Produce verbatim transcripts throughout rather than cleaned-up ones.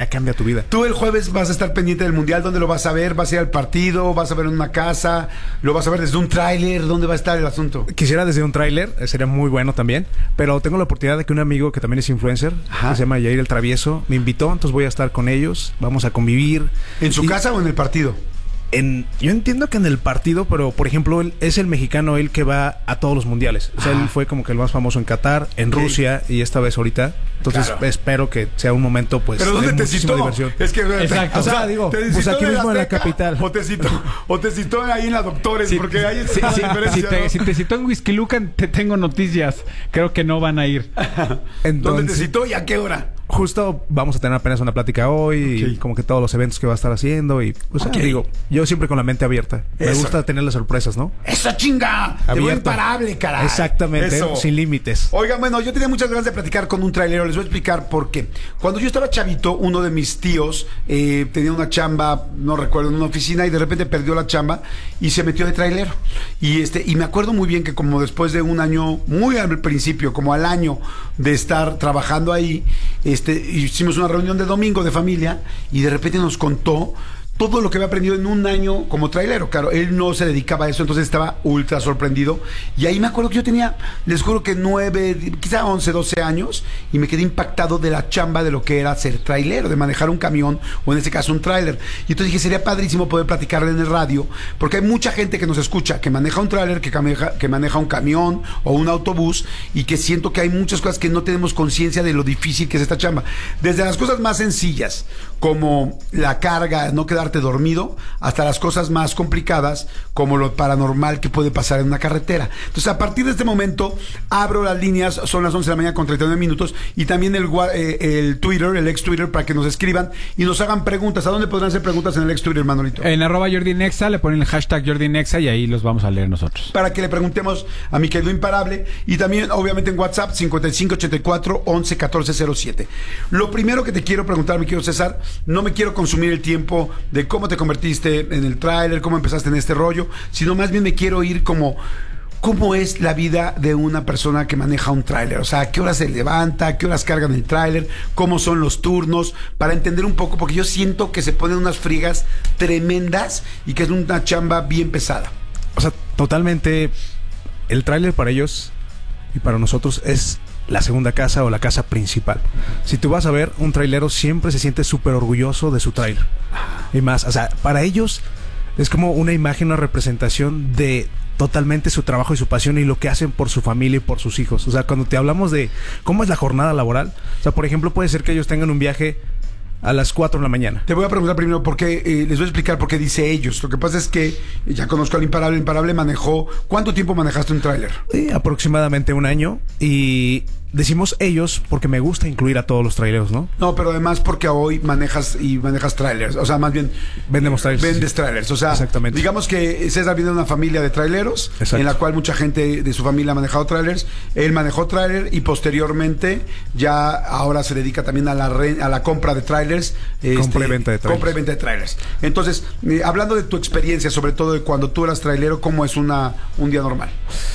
ya cambia tu vida. Tú el jueves vas a estar pendiente del Mundial. ¿Dónde lo vas a ver? ¿Vas a ir al partido? ¿Vas a ver en una casa? ¿Lo vas a ver desde un tráiler? ¿Dónde va a estar el asunto? Quisiera desde un tráiler, eh, sería muy bueno también, pero tengo la oportunidad de que un amigo que también es influencer, Ajá. que se llama Yair el Travieso, me invitó, entonces voy a estar con ellos, vamos a convivir. ¿En su Y casa o en el partido? En, yo entiendo que en el partido, pero por ejemplo, él es el mexicano, él que va a todos los mundiales. O sea, Ajá. él fue como que el más famoso en Qatar, en Ok. Rusia y esta vez ahorita. Entonces Claro. espero que sea un momento, pues, ¿Pero dónde de te muchísima citó? diversión. Es que, Exacto. o sea, O sea, digo, ¿te pues citó aquí en mismo en la Azteca capital. O te citó, o te citó ahí en la Doctores, Si, porque ahí si, está si- la diferencia, si te, ¿no? si te citó en Whisky Lucan, te tengo noticias. Creo que no van a ir. ¿Dónde te Entonces, citó y a qué hora? justo vamos a tener apenas una plática hoy, Ok. y como que todos los eventos que va a estar haciendo y pues Ok. ah, digo, yo siempre con la mente abierta. Me Eso. gusta tener las sorpresas, ¿no? ¡Eso, chinga! Te voy Abierta. imparable, caray. Exactamente, Eso. sin límites. Oigan, bueno, yo tenía muchas ganas de platicar con un trailero. Les voy a explicar por qué. Cuando yo estaba chavito, uno de mis tíos eh, tenía una chamba, no recuerdo, en una oficina y de repente perdió la chamba y se metió de trailero. Y este y me acuerdo muy bien que como después de un año, muy al principio, como al año de estar trabajando ahí, este, hicimos una reunión de domingo de familia y de repente nos contó todo lo que había aprendido en un año como trailero. Claro, él no se dedicaba a eso, entonces estaba ultra sorprendido. Y ahí me acuerdo que yo tenía, les juro que nueve, quizá once, doce años, y me quedé impactado de la chamba de lo que era ser trailero, de manejar un camión, o en este caso un trailer. Y entonces dije, sería padrísimo poder platicarle en el radio, porque hay mucha gente que nos escucha, que maneja un trailer, que maneja, que maneja un camión o un autobús, y que siento que hay muchas cosas que no tenemos conciencia de lo difícil que es esta chamba. Desde las cosas más sencillas, como la carga, no quedarte dormido, hasta las cosas más complicadas, como lo paranormal que puede pasar en una carretera. Entonces, a partir de este momento, abro las líneas, son las once de la mañana con treinta y nueve minutos, y también el, gua- eh, el Twitter, el ex Twitter, para que nos escriban y nos hagan preguntas. ¿A dónde podrán hacer preguntas en el ex Twitter, Manolito? En arroba Jordi Nexa le ponen el hashtag Jordi Nexa y ahí los vamos a leer nosotros. Para que le preguntemos a mi querido imparable, y también obviamente en WhatsApp cincuenta y cinco ochenta y cuatro once catorce cero siete. Lo primero que te quiero preguntar, mi querido César, no me quiero consumir el tiempo de cómo te convertiste en el tráiler, cómo empezaste en este rollo, sino más bien me quiero ir como cómo es la vida de una persona que maneja un tráiler. O sea, a qué horas se levanta, a qué horas cargan el tráiler, cómo son los turnos, para entender un poco, porque yo siento que se ponen unas friegas tremendas y que es una chamba bien pesada. O sea, totalmente el tráiler para ellos y para nosotros es la segunda casa o la casa principal. Si tú vas a ver, un trailero siempre se siente súper orgulloso de su tráiler. Y más, o sea, para ellos es como una imagen, una representación de totalmente su trabajo y su pasión y lo que hacen por su familia y por sus hijos. O sea, cuando te hablamos de cómo es la jornada laboral, o sea, por ejemplo, puede ser que ellos tengan un viaje a las cuatro de la mañana. Te voy a preguntar primero por qué, eh, les voy a explicar por qué dice ellos. Lo que pasa es que ya conozco al imparable. El imparable manejó, ¿cuánto tiempo manejaste un tráiler? Sí, aproximadamente un año. Y decimos ellos porque me gusta incluir a todos los traileros, ¿no? No, pero además porque hoy manejas y manejas trailers. O sea, más bien Vendemos trailers. vendes trailers. O sea, Exactamente. digamos que César viene de una familia de traileros, Exacto. en la cual mucha gente de su familia ha manejado trailers. Él manejó trailer y posteriormente ya ahora se dedica también a la re- a la compra de trailers. Compra y venta de trailers. Compra y venta de trailers. Entonces, eh, hablando de tu experiencia, sobre todo de cuando tú eras trailero, ¿cómo es una un día normal?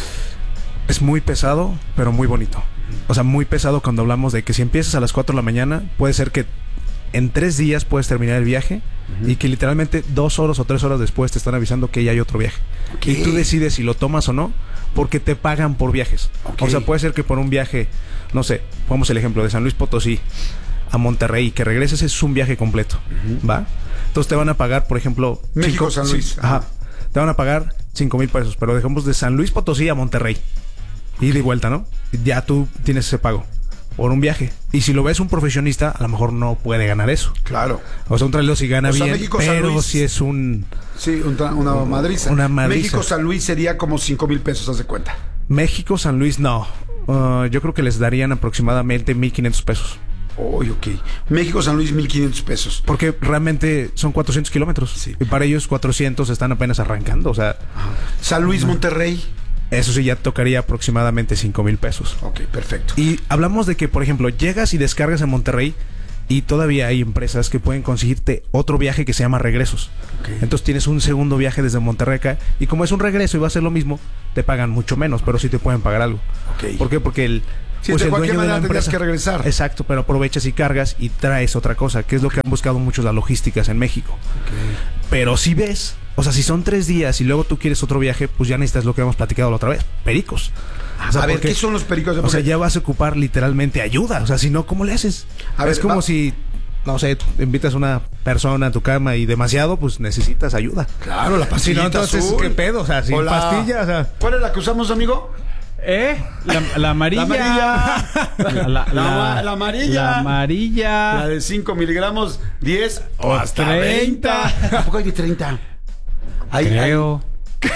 Es muy pesado, pero muy bonito. O sea, muy pesado cuando hablamos de que si empiezas a las cuatro de la mañana, puede ser que en tres días puedes terminar el viaje uh-huh. y que literalmente dos horas o tres horas después te están avisando que ya hay otro viaje. Okay. Y tú decides si lo tomas o no, porque te pagan por viajes. Okay. O sea, puede ser que por un viaje, no sé, pongamos el ejemplo de San Luis Potosí a Monterrey, que regreses, es un viaje completo, uh-huh. ¿va? Entonces te van a pagar, por ejemplo... México, cinco, San Luis. Sí, ajá. Te van a pagar cinco mil pesos, pero dejamos de San Luis Potosí a Monterrey. Ida y vuelta, ¿no? Ya tú tienes ese pago por un viaje. Y si lo ves un profesionista, a lo mejor no puede ganar eso. Claro. O sea, un trailero sí gana o sea, bien, México, San pero Luis, si es un... Sí, un tra- una madriza. Una madriza. México San Luis sería como cinco mil pesos, haz de cuenta. México, San Luis, no. Uh, yo creo que les darían aproximadamente mil quinientos pesos. Uy, oh, ok. México San Luis, mil quinientos pesos. Porque realmente son cuatrocientos kilómetros. Sí. Y para ellos cuatrocientos están apenas arrancando. O sea... Ajá. San Luis, Monterrey. Eso sí ya tocaría aproximadamente cinco mil pesos. Ok, perfecto. Y hablamos de que, por ejemplo, llegas y descargas en Monterrey y todavía hay empresas que pueden conseguirte otro viaje que se llama regresos. Okay. Entonces tienes un segundo viaje desde Monterrey acá y como es un regreso y va a ser lo mismo, te pagan mucho menos, pero sí te pueden pagar algo. Okay. ¿Por qué? Porque el, Sí, pues de el cualquier dueño de la manera tendrías empresa. que regresar. Exacto, pero aprovechas y cargas y traes otra cosa, que es lo que han buscado muchos las logísticas en México. Okay. Pero si ves, o sea, si son tres días y luego tú quieres otro viaje, pues ya necesitas lo que hemos platicado la otra vez, pericos. O sea, a ver, porque, ¿qué son los pericos? O sea, ya vas a ocupar literalmente ayuda. O sea, si no, ¿cómo le haces? A ver, es como va- si, no sé, invitas a una persona a tu cama y demasiado, pues necesitas ayuda. Claro, la Si pastillita no, entonces, azul. ¿qué pedo? O sea, sin O la- pastilla, o sea... ¿Cuál es la que usamos, amigo? ¿Eh? La, la amarilla. La amarilla. La, la- La- la amarilla. La amarilla. La de cinco miligramos, diez o hasta treinta. veinte. ¿A poco hay de treinta? Hay- Creo. hay-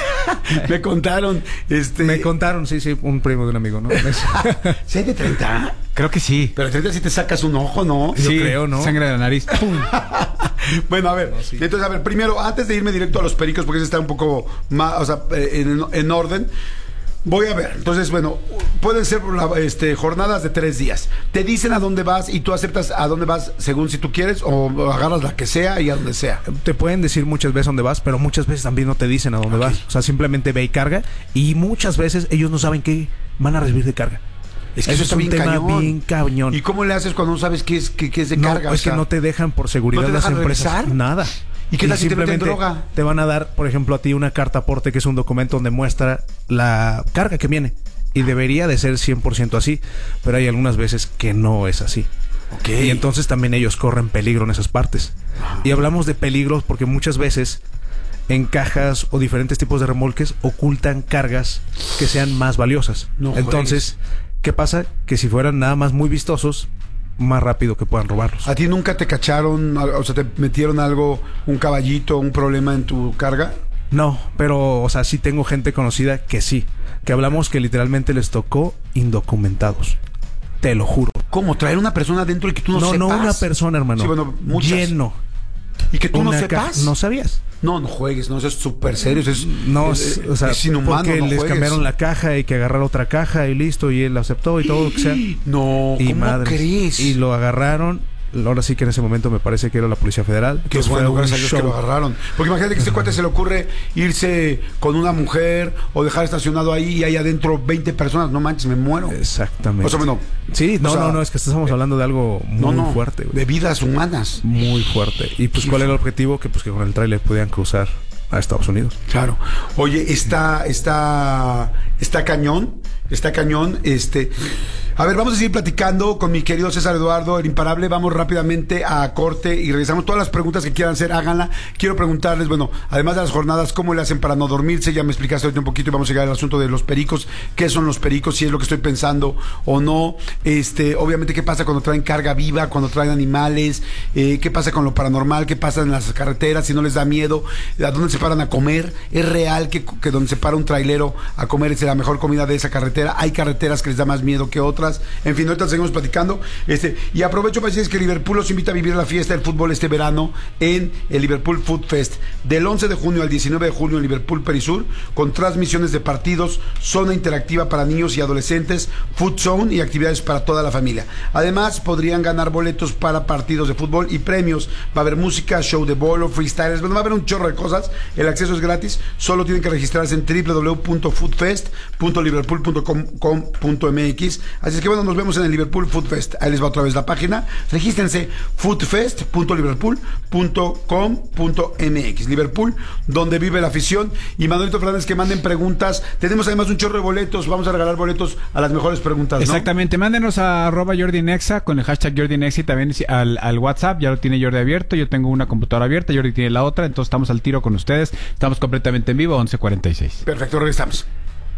me contaron. Este, Me contaron, sí, sí, un primo de un amigo, ¿no? ¿Sí hay de treinta? Creo que sí. Pero de treinta sí te sacas un ojo, ¿no? Yo Sí, creo, ¿no? Sangre de la nariz. ¡Pum! Bueno, a ver, No, sí. entonces, a ver, primero, antes de irme directo a los pericos, porque ese está un poco más, o sea, eh, en, en orden, voy a ver. Entonces, bueno, pueden ser la- este, jornadas de tres días. Te dicen a dónde vas y tú aceptas a dónde vas según si tú quieres o agarras la que sea y a donde sea. Te pueden decir muchas veces dónde vas, pero muchas veces también no te dicen a dónde Ok. vas. O sea, simplemente ve y carga. Y muchas veces ellos no saben qué van a recibir de carga. Es que eso Eso está es un bien tema cañón. bien cañón. ¿Y cómo le haces cuando no sabes qué es, qué, qué es de No, carga? es O sea, que no te dejan por seguridad ¿no te las dejan empresas. regresar? Nada. ¿Y qué tal si te meten simplemente droga? Te van a dar, por ejemplo, a ti una carta aporte, que es un documento donde muestra la carga que viene. Y debería de ser cien por ciento así. Pero hay algunas veces que no es así. Ok. Y entonces también ellos corren peligro en esas partes. Y hablamos de peligros porque muchas veces en cajas o diferentes tipos de remolques ocultan cargas que sean más valiosas. No entonces, ¿qué pasa? Que si fueran nada más muy vistosos, más rápido que puedan robarlos. ¿A ti nunca te cacharon, o sea, te metieron algo, un caballito, un problema en tu carga? No, pero, o sea, sí tengo gente conocida que sí. Que hablamos que literalmente les tocó indocumentados. Te lo juro. ¿Cómo? ¿Traer una persona adentro y que tú no, No, sepas? no una persona, hermano. Sí, bueno, muchas. Lleno. ¿Y que tú no Una sepas? caja- No sabías. No, no juegues, no, eso es súper serio, eso es, No, es, o sea, es inhumano, porque no les juegues. cambiaron la caja y que agarrar otra caja y listo, y él aceptó y todo lo que sea. No, Y ¿cómo madres. crees? Y lo agarraron. Ahora sí que en ese momento me parece que era la Policía Federal. Que Qué fue bueno, un gracias a Dios que show. lo agarraron. Porque imagínate que a este cuate se le ocurre irse con una mujer o dejar estacionado ahí y hay adentro veinte personas. No manches, me muero. Exactamente. O sea, bueno, Sí, no, o sea, no, no, es que estamos hablando de algo muy no, no, fuerte, güey. de vidas humanas. Muy fuerte. Y pues, ¿cuál era el objetivo? Que pues que con el tráiler podían cruzar a Estados Unidos. Claro. Oye, está, está, está cañón, está cañón. Este, a ver, vamos a seguir platicando con mi querido César Eduardo, el imparable. Vamos rápidamente a corte y regresamos. Todas las preguntas que quieran hacer, háganla. Quiero preguntarles, bueno, además de las jornadas, ¿cómo le hacen para no dormirse? Ya me explicaste ahorita un poquito y vamos a llegar al asunto de los pericos. ¿Qué son los pericos? Si es lo que estoy pensando o no. Este, obviamente, ¿qué pasa cuando traen carga viva, cuando traen animales? Eh, ¿Qué pasa con lo paranormal? ¿Qué pasa en las carreteras? Si no les da miedo, ¿a dónde se paran a comer? ¿Es real que, que donde se para un trailero a comer es la mejor comida de esa carretera? Hay carreteras que les da más miedo que otras. En fin, ahorita seguimos platicando. Este, y aprovecho para decirles que Liverpool los invita a vivir la fiesta del fútbol este verano en el Liverpool Food Fest. Del once de junio al diecinueve de junio en Liverpool Perisur, con transmisiones de partidos, zona interactiva para niños y adolescentes, food zone y actividades para toda la familia. Además, podrían ganar boletos para partidos de fútbol y premios. Va a haber música, show de bolo, freestyles, bueno, va a haber un chorro de cosas. El acceso es gratis, solo tienen que registrarse en w w w punto foodfest punto liverpool punto com punto m x. Así es que bueno, nos vemos en el Liverpool Food Fest. Ahí les va otra vez la página. Regístrense, foodfest punto liverpool punto com punto m x. Liverpool, donde vive la afición. Y Manuelito Fernández, que manden preguntas. Tenemos además un chorro de boletos. Vamos a regalar boletos a las mejores preguntas, ¿no? Exactamente, mándenos a arroba Jordi Nexa con el hashtag Jordi Nexa y también al, al WhatsApp. Ya lo tiene Jordi abierto, yo tengo una computadora abierta, Jordi tiene la otra, entonces estamos al tiro con ustedes. Estamos completamente en vivo, once cuarenta y seis. Perfecto, regresamos.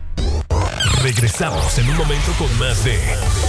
Regresamos en un momento con más de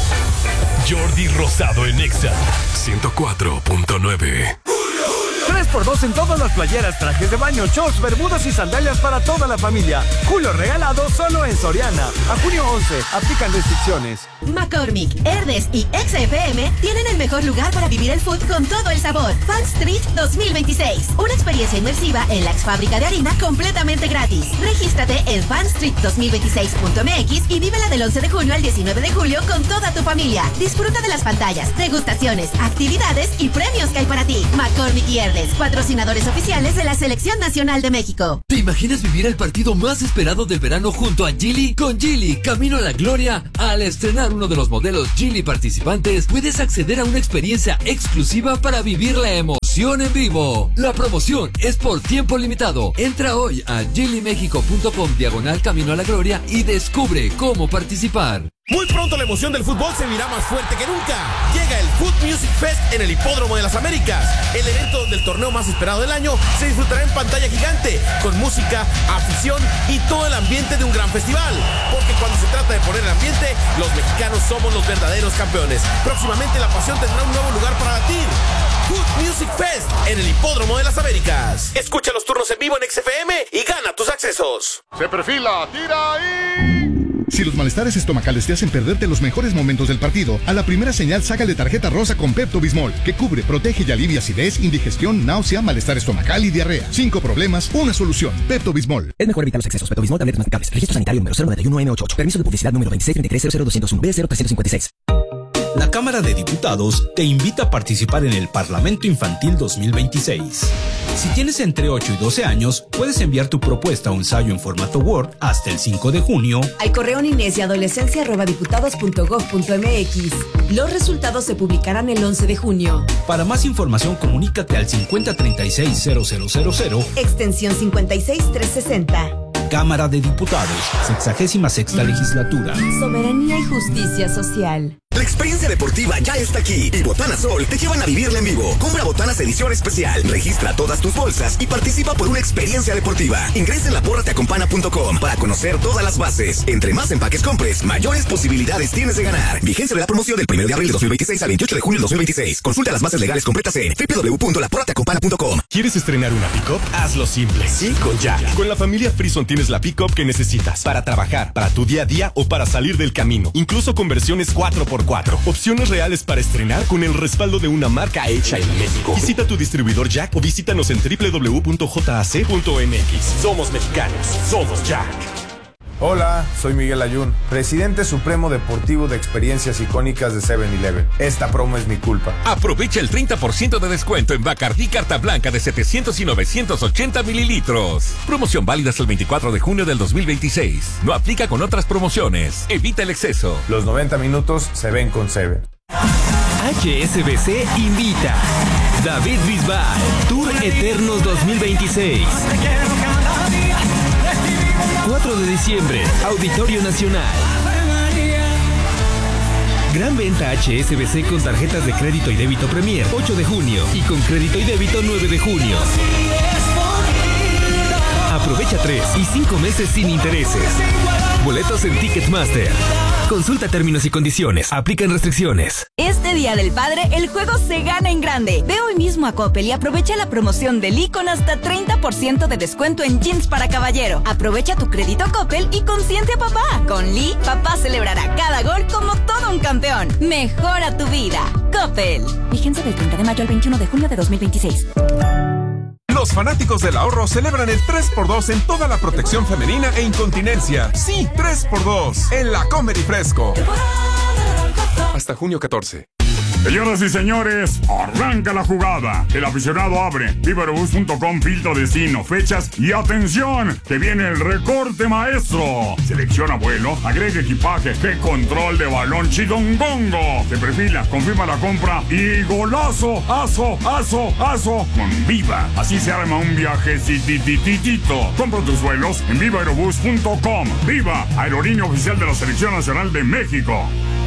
Jordi Rosado en Exa ciento cuatro punto nueve. tres por dos en todas las playeras, trajes de baño, shorts, bermudas y sandalias para toda la familia. Julio regalado solo en Soriana. A junio once, aplican restricciones. McCormick, Herdes y X F M tienen el mejor lugar para vivir el food con todo el sabor. Fan Street dos mil veintiséis. Una experiencia inmersiva en la ex fábrica de harina completamente gratis. Regístrate en fan street dos mil veintiséis punto m x y vívela del once de junio al diecinueve de julio con toda tu familia. Disfruta de las pantallas, degustaciones, actividades y premios que hay para ti. McCormick y Herdes, patrocinadores oficiales de la Selección Nacional de México. Dime imaginas vivir el partido más esperado del verano junto a Geely? Con Geely, camino a la gloria. Al estrenar uno de los modelos Geely participantes, puedes acceder a una experiencia exclusiva para vivir la emoción en vivo. La promoción es por tiempo limitado. Entra hoy a geely mexico punto com diagonal camino a la gloria y descubre cómo participar. Muy pronto la emoción del fútbol se verá más fuerte que nunca. Llega el Food Music Fest en el Hipódromo de las Américas, el evento donde el torneo más esperado del año se disfrutará en pantalla gigante, con música, afición y todo el ambiente de un gran festival. Porque cuando se trata de poner el ambiente, los mexicanos somos los verdaderos campeones. Próximamente la pasión tendrá un nuevo lugar para latir. Food Music Fest en el Hipódromo de las Américas. Escucha los turnos en vivo en X F M y gana tus accesos. Se perfila, tira ahí. Si los malestares estomacales te hacen perderte los mejores momentos del partido, a la primera señal sácale tarjeta rosa con Pepto-Bismol, que cubre, protege y alivia acidez, indigestión, náusea, malestar estomacal y diarrea. Cinco problemas, una solución. Pepto-Bismol. Es mejor evitar los excesos. Pepto-Bismol, tabletas masticables. Registro sanitario número cero nueve uno eme ochenta y ocho. Permiso de publicidad número veintiséis treinta y tres cero cero doscientos uno B cero trescientos cincuenta y seis. La Cámara de Diputados te invita a participar en el Parlamento Infantil dos mil veintiséis. Si tienes entre ocho y doce años, puedes enviar tu propuesta o ensayo en formato Word hasta el cinco de junio al correo niñez y adolescencia arroba diputados punto gob punto eme equis. Los resultados se publicarán el once de junio. Para más información, comunícate al cincuenta treinta y seis cero cero cero cero, extensión cincuenta y seis trescientos sesenta. Cámara de Diputados, sexagésima sexta legislatura. Soberanía y justicia social. La experiencia deportiva ya está aquí y Botana Sol te llevan a vivirla en vivo. Compra botanas edición especial, registra todas tus bolsas y participa por una experiencia deportiva. Ingresa en la porra te acompaña punto com para conocer todas las bases. Entre más empaques compres, mayores posibilidades tienes de ganar. Vigencia de la promoción del primero de abril de dos mil veintiséis al veintiocho de junio de dos mil veintiséis. Consulta las bases legales completas en doble u doble u doble u punto la porra te acompaña punto com. ¿Quieres estrenar una pick-up? Hazlo simple. Sí, con Jack. Con la familia Frison tienes la pick-up que necesitas para trabajar, para tu día a día o para salir del camino. Incluso con versiones cuatro por cuatro. Opciones reales para estrenar con el respaldo de una marca hecha en México. Visita tu distribuidor Jack o visítanos en doble u doble u doble u punto jac punto eme equis. Somos mexicanos. Somos Jack. Hola, soy Miguel Ayun, presidente supremo deportivo de experiencias icónicas de seven eleven. Esta promo es mi culpa. Aprovecha el treinta por ciento de descuento en Bacardí Carta Blanca de setecientos y novecientos ochenta mililitros. Promoción válida hasta el veinticuatro de junio del dos mil veintiséis. No aplica con otras promociones. Evita el exceso. Los noventa minutos se ven con Seven. H S B C invita David Bisbal Tour Eternos dos mil veintiséis. cuatro de diciembre, Auditorio Nacional. Gran venta H S B C con tarjetas de crédito y débito Premier, ocho de junio. Y con crédito y débito, nueve de junio. Aprovecha tres y cinco meses sin intereses. Boletos en Ticketmaster. Consulta términos y condiciones. Aplican restricciones. Este Día del Padre, el juego se gana en grande. Ve hoy mismo a Coppel y aprovecha la promoción de Lee con hasta treinta por ciento de descuento en jeans para caballero. Aprovecha tu crédito Coppel y consiente a papá. Con Lee, papá celebrará cada gol como todo un campeón. Mejora tu vida. Coppel. Vigencia del treinta de mayo al veintiuno de junio de dos mil veintiséis. Los fanáticos del ahorro celebran el tres por dos en toda la protección femenina e incontinencia. Sí, tres por dos en la Comer y Fresco. Hasta junio catorce. Señoras y señores, arranca la jugada. El aficionado abre viva aerobús punto com, filtro destino, fechas y atención, que viene el recorte maestro. Selecciona vuelo, agrega equipaje, que control de balón chidongongo. Se perfila, confirma la compra y golazo, aso, aso, aso con Viva. Así se arma un viaje cititititito. Compra tus vuelos en viva aerobús punto com. Viva, aerolínea oficial de la Selección Nacional de México.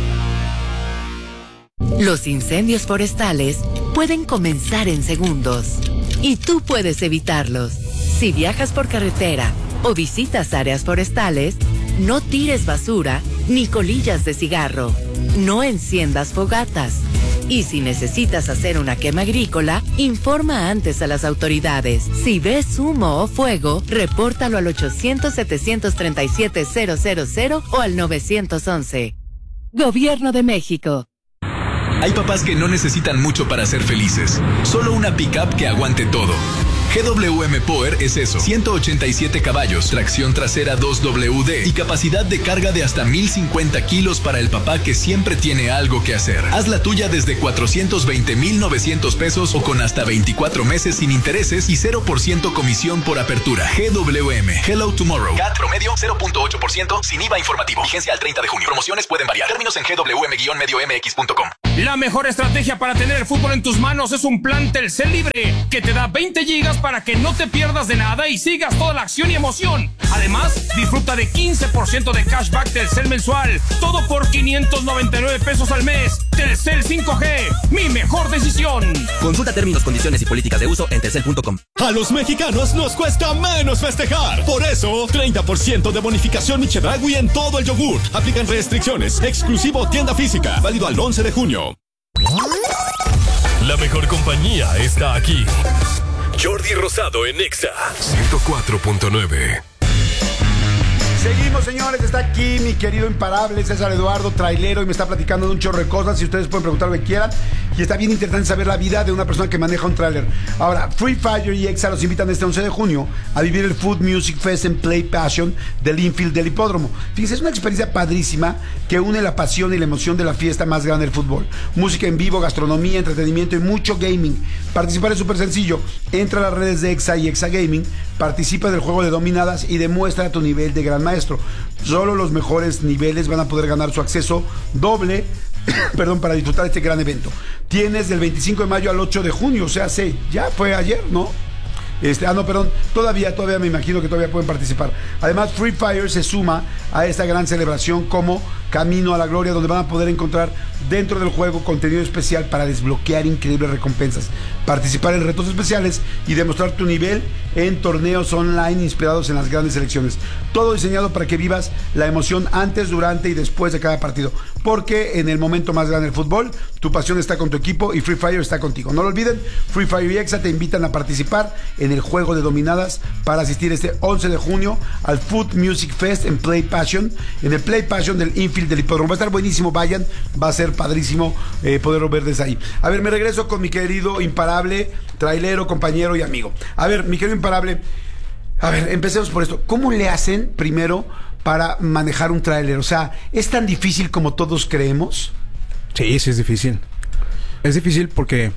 Los incendios forestales pueden comenzar en segundos y tú puedes evitarlos. Si viajas por carretera o visitas áreas forestales, no tires basura ni colillas de cigarro. No enciendas fogatas. Y si necesitas hacer una quema agrícola, informa antes a las autoridades. Si ves humo o fuego, repórtalo al ochocientos, setecientos treinta y siete, cero cero cero o al nueve once. Gobierno de México. Hay papás que no necesitan mucho para ser felices, solo una pick-up que aguante todo. G W M Power es eso, ciento ochenta y siete caballos, tracción trasera dos W D y capacidad de carga de hasta mil cincuenta kilos para el papá que siempre tiene algo que hacer. Haz la tuya desde cuatrocientos veinte mil novecientos pesos o con hasta veinticuatro meses sin intereses y cero por ciento comisión por apertura. G W M, Hello Tomorrow. C A T promedio cero punto ocho por ciento sin I V A informativo. Vigencia al treinta de junio. Promociones pueden variar. Términos en G W M medio M X punto com. La mejor estrategia para tener el fútbol en tus manos es un plan Telcel Libre que te da veinte gigas para que no te pierdas de nada y sigas toda la acción y emoción. Además, disfruta de quince por ciento de cashback Telcel mensual. Todo por quinientos noventa y nueve pesos al mes. Telcel cinco G, mi mejor decisión. Consulta términos, condiciones y políticas de uso en telcel punto com. A los mexicanos nos cuesta menos festejar. Por eso, treinta por ciento de bonificación Michedragui en todo el yogur. Aplican restricciones. Exclusivo tienda física. Válido al once de junio. La mejor compañía está aquí. Jordi Rosado en Exa ciento cuatro punto nueve. Seguimos, señores, está aquí mi querido imparable César Eduardo, trailero, y me está platicando de un chorro de cosas, y ustedes pueden preguntar lo que quieran, y está bien interesante saber la vida de una persona que maneja un trailer. Ahora, Free Fire y Exa los invitan este once de junio a vivir el Food Music Fest and Play Passion del infield del hipódromo. Fíjense, es una experiencia padrísima que une la pasión y la emoción de la fiesta más grande del fútbol. Música en vivo, gastronomía, entretenimiento y mucho gaming. Participar es súper sencillo. Entra a las redes de Exa y Exa Gaming, participa del juego de dominadas y demuestra tu nivel de gran maestro. Solo los mejores niveles van a poder ganar su acceso doble perdón, para disfrutar este gran evento. Tienes del veinticinco de mayo al ocho de junio, o sea, sí, ya fue ayer, ¿no? Este, ah, no, perdón, todavía, todavía me imagino que todavía pueden participar. Además, Free Fire se suma a esta gran celebración como Camino a la Gloria, donde van a poder encontrar dentro del juego contenido especial para desbloquear increíbles recompensas, participar en retos especiales y demostrar tu nivel en torneos online inspirados en las grandes selecciones. Todo diseñado para que vivas la emoción antes, durante y después de cada partido, porque en el momento más grande del fútbol, tu pasión está con tu equipo y Free Fire está contigo. No lo olviden, Free Fire y Exa te invitan a participar en el juego de dominadas para asistir este once de junio al Food Music Fest en Play Passion, en el Play Passion del infield del hipódromo. Va a estar buenísimo, vayan, va a ser padrísimo eh, poderlo ver desde ahí. A ver, me regreso con mi querido imparable, trailero, compañero y amigo. A ver, mi querido imparable, a ver, empecemos por esto. ¿Cómo le hacen primero para manejar un trailer? O sea, ¿es tan difícil como todos creemos? Sí, sí es difícil. Es difícil porque,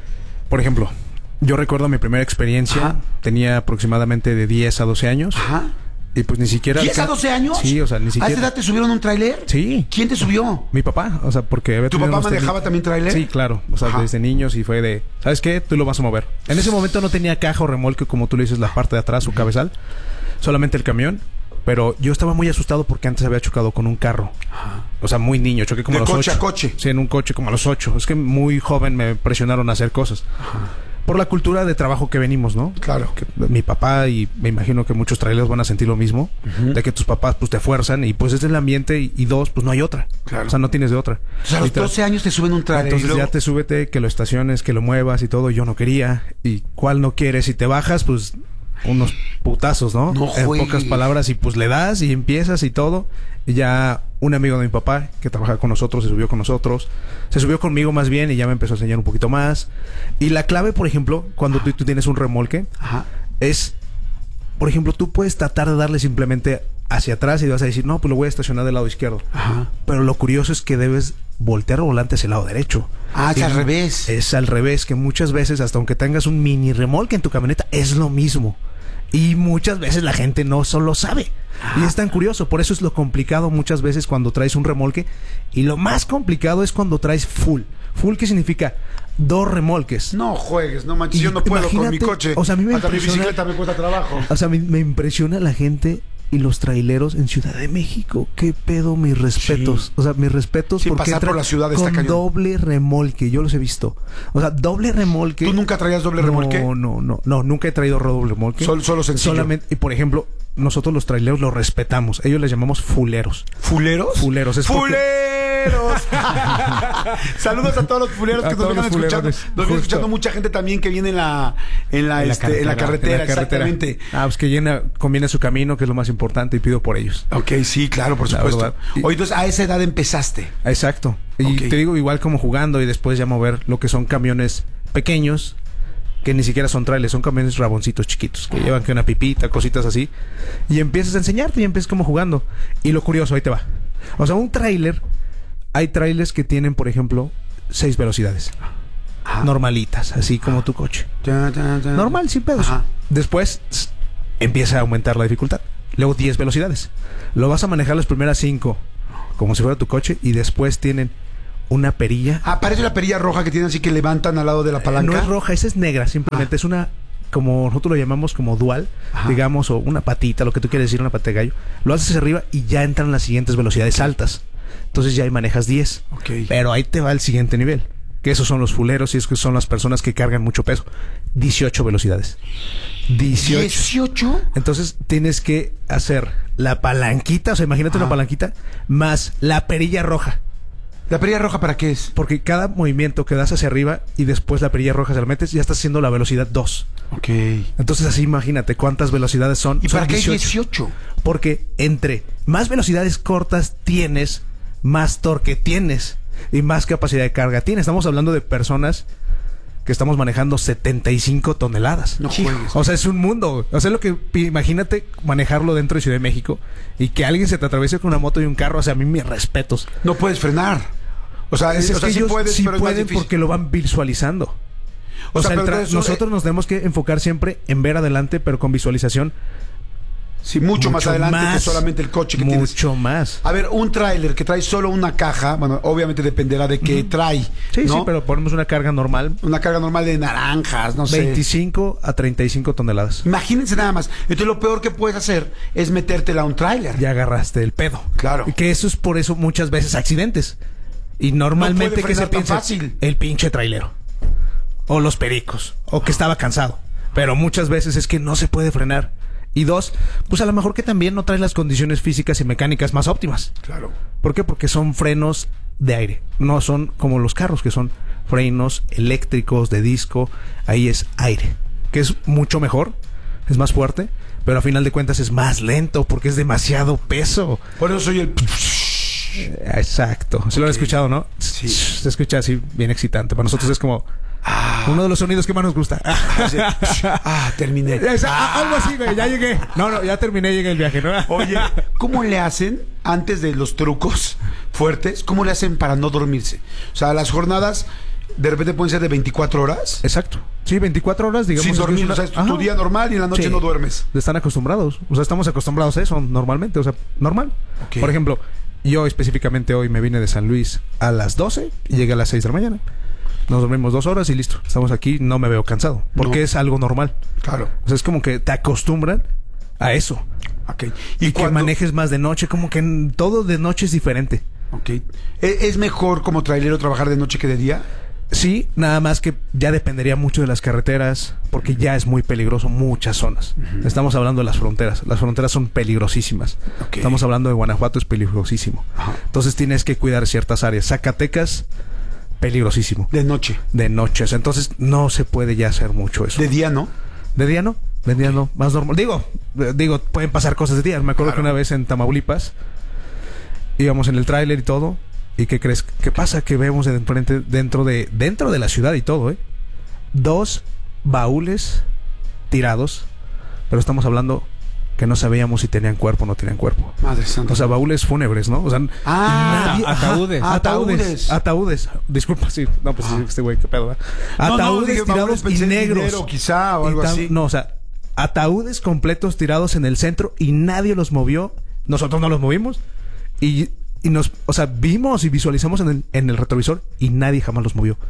por ejemplo, yo recuerdo mi primera experiencia. Ajá. Tenía aproximadamente de diez a doce años. Ajá. Y pues ni siquiera... ¿diez a doce años? Sí, o sea, ni siquiera... ¿A esa edad te subieron un tráiler? Sí. ¿Quién te subió? Mi papá, o sea, porque... ¿Tu papá manejaba también tráiler? Sí, claro, o sea, Ajá. desde niños, y fue de... ¿Sabes qué? Tú lo vas a mover. En ese momento no tenía caja o remolque, como tú le dices, la parte de atrás, su cabezal. Solamente el camión. Pero yo estaba muy asustado porque antes había chocado con un carro. Ajá. O sea, muy niño, choqué como a los ocho. ¿De coche a coche? Sí, en un coche como a los ocho. Es que muy joven me presionaron a hacer cosas. Ajá. Por la cultura de trabajo que venimos, ¿no? Claro. Que mi papá, y me imagino que muchos traileros van a sentir lo mismo, uh-huh. de que tus papás pues te fuerzan y pues es el ambiente, y, y dos, pues no hay otra. Claro. O sea, no tienes de otra. O sea, a los doce años te suben un trailer. Entonces luego... ya te súbete, que lo estaciones, que lo muevas y todo. Yo no quería. ¿Y cuál no quieres? Si te bajas, pues unos putazos, ¿no? No en juegues. Pocas palabras, y pues le das y empiezas y todo. Y ya un amigo de mi papá que trabajaba con nosotros se subió con nosotros. Se subió conmigo más bien y ya me empezó a enseñar un poquito más. Y la clave, por ejemplo, cuando tú, tú tienes un remolque, Ajá. es, por ejemplo, tú puedes tratar de darle simplemente hacia atrás y vas a decir, no, pues lo voy a estacionar del lado izquierdo. Ajá. Pero lo curioso es que debes voltear el volante hacia el lado derecho. Ah, es al revés. Es al revés, que muchas veces, hasta aunque tengas un mini remolque en tu camioneta, es lo mismo. Y muchas veces la gente no solo sabe. Y es tan curioso, por eso es lo complicado muchas veces cuando traes un remolque. Y lo más complicado es cuando traes full. Full, ¿qué significa? Dos remolques. No juegues, no manches, yo no puedo con mi coche. O sea, a mí me Hasta mi impresiona, bicicleta me cuesta trabajo. O sea, me, me impresiona la gente y los traileros en Ciudad de México. ¿Qué pedo? Mis respetos. Sí. O sea, mis respetos. Sí, porque pasar por la ciudad está con cañón. Doble remolque, yo los he visto. O sea, doble remolque. ¿Tú nunca traías doble remolque? No, no, no, no, nunca he traído doble remolque. Solo, solo sencillo. Solamente, y por ejemplo, nosotros los traileros los respetamos. Ellos les llamamos fuleros. ¿Fuleros? Fuleros. Es ¡Fuleros! Saludos a todos los fuleros que nos vengan escuchando. Nos viene escuchando mucha gente también que viene en la en la, en la, este, carretera, en la carretera, en la carretera. Exactamente. Ah, pues que llena, conviene su camino, que es lo más importante, y pido por ellos. Ok, sí, claro, por supuesto. Hoy, entonces, a esa edad empezaste. Exacto. Y okay. te digo, igual como jugando, y después ya mover lo que son camiones pequeños, que ni siquiera son trailers, son camiones raboncitos chiquitos, que llevan que una pipita, cositas así, y empiezas a enseñarte y empiezas como jugando. Y lo curioso, ahí te va. O sea, un trailer, hay trailers que tienen, por ejemplo, seis velocidades. Ajá. Normalitas, así como tu coche. Ya, ya, ya. Normal, sin pedos. Ajá. Después tss, empieza a aumentar la dificultad. Luego diez velocidades. Lo vas a manejar las primeras cinco como si fuera tu coche, y después tienen una perilla. Ah, parece la perilla roja que tienen así que levantan al lado de la palanca. Eh, no es roja, esa es negra, simplemente ah. es una, como nosotros lo llamamos como dual, Ajá. digamos, o una patita, lo que tú quieres decir, una pata de gallo. Lo haces arriba y ya entran las siguientes velocidades okay. altas. Entonces ya ahí manejas diez. Okay. Pero ahí te va el siguiente nivel, que esos son los fuleros y es que son las personas que cargan mucho peso. dieciocho velocidades. dieciocho. ¿dieciocho? Entonces tienes que hacer la palanquita, o sea, imagínate Ajá. una palanquita, más la perilla roja. ¿La perilla roja para qué es? Porque cada movimiento que das hacia arriba y después la perilla roja se la metes, ya estás haciendo la velocidad dos. Ok. Entonces así imagínate cuántas velocidades son. ¿Y son para qué dieciocho. dieciocho? Porque entre más velocidades cortas tienes, más torque tienes y más capacidad de carga tienes. Estamos hablando de personas que estamos manejando setenta y cinco toneladas. No juegues. O sea, es un mundo. O sea, lo que imagínate manejarlo dentro de Ciudad de México y que alguien se te atraviese con una moto y un carro. O sea, a mí mis respetos. No puedes frenar. O sea, es, es o sea que sí ellos puedes, sí pero es pueden porque lo van visualizando. O, o sea, sea tra- eso, nosotros eh, nos tenemos que enfocar siempre en ver adelante, pero con visualización. Sí, mucho, mucho más adelante más, que solamente el coche que mucho tienes. Mucho más. A ver, un tráiler que trae solo una caja, bueno, obviamente dependerá de qué uh-huh. trae. Sí, ¿no? sí, pero ponemos una carga normal. Una carga normal de naranjas, no sé. veinticinco a treinta y cinco toneladas. Imagínense nada más. Entonces lo peor que puedes hacer es metértela a un tráiler. Ya agarraste el pedo. Claro. Y que eso es por eso muchas veces accidentes. Y normalmente no que se piensa fácil. El pinche trailero. O los pericos. O que estaba cansado. Pero muchas veces es que no se puede frenar. Y dos, pues a lo mejor que también no traes las condiciones físicas y mecánicas más óptimas. Claro. ¿Por qué? Porque son frenos de aire. No son como los carros, que son frenos eléctricos, de disco. Ahí es aire. Que es mucho mejor. Es más fuerte. Pero a final de cuentas es más lento porque es demasiado peso. Por eso soy el... Exacto. Se okay. lo han escuchado, ¿no? Sí. Se escucha así bien excitante. Para nosotros es como ah. uno de los sonidos que más nos gusta. Ah, sí. ah terminé. Es, ah. Algo así, güey. Ya llegué. No, no, ya terminé, llegué el viaje, ¿no? Oye, ¿cómo le hacen antes de los trucos fuertes? ¿Cómo le hacen para no dormirse? O sea, las jornadas de repente pueden ser de veinticuatro horas. Exacto. Sí, veinticuatro horas, digamos. Sin dormir, una... o sea, es tu Ajá. día normal y en la noche sí. no duermes. Están acostumbrados. O sea, estamos acostumbrados a eso normalmente. O sea, normal. Okay. Por ejemplo, yo específicamente hoy me vine de San Luis a las doce y llegué a las seis de la mañana. Nos dormimos dos horas y listo. Estamos aquí, no me veo cansado. Porque no. es algo normal. Claro. O sea, es como que te acostumbran a eso. Okay. Y, y cuando... que manejes más de noche, como que en... todo de noche es diferente. Ok. ¿Es mejor como trailero trabajar de noche que de día? Sí, nada más que ya dependería mucho de las carreteras, porque ya es muy peligroso muchas zonas. Uh-huh. Estamos hablando de las fronteras. Las fronteras son peligrosísimas. Okay. Estamos hablando de Guanajuato, es peligrosísimo. Uh-huh. Entonces tienes que cuidar ciertas áreas. Zacatecas, peligrosísimo. De noche. De noche. Entonces no se puede ya hacer mucho eso. ¿De día no? De día no. De día okay. no. Más normal. Digo, digo, pueden pasar cosas de día. Me acuerdo claro. que una vez en Tamaulipas íbamos en el tráiler y todo. ¿Y qué crees? ¿Qué pasa? Que vemos de enfrente, dentro de dentro de la ciudad y todo, ¿eh? Dos baúles tirados, pero estamos hablando que no sabíamos si tenían cuerpo o no tenían cuerpo. Madre santa. O sea, baúles fúnebres, ¿no? O sea, ah, nadie, ataúdes. Ajá, ataúdes. Ataúdes. Ataúdes. Disculpa, sí. No, pues ah. este güey, qué pedo, ¿verdad? Ataúdes no, no, dije, tirados y negros. Dinero, quizá, o algo ta- así. No, o sea, ataúdes completos tirados en el centro y nadie los movió. Nosotros no los movimos. Y... Y nos, o sea, vimos y visualizamos en el, en el retrovisor y nadie jamás los movió.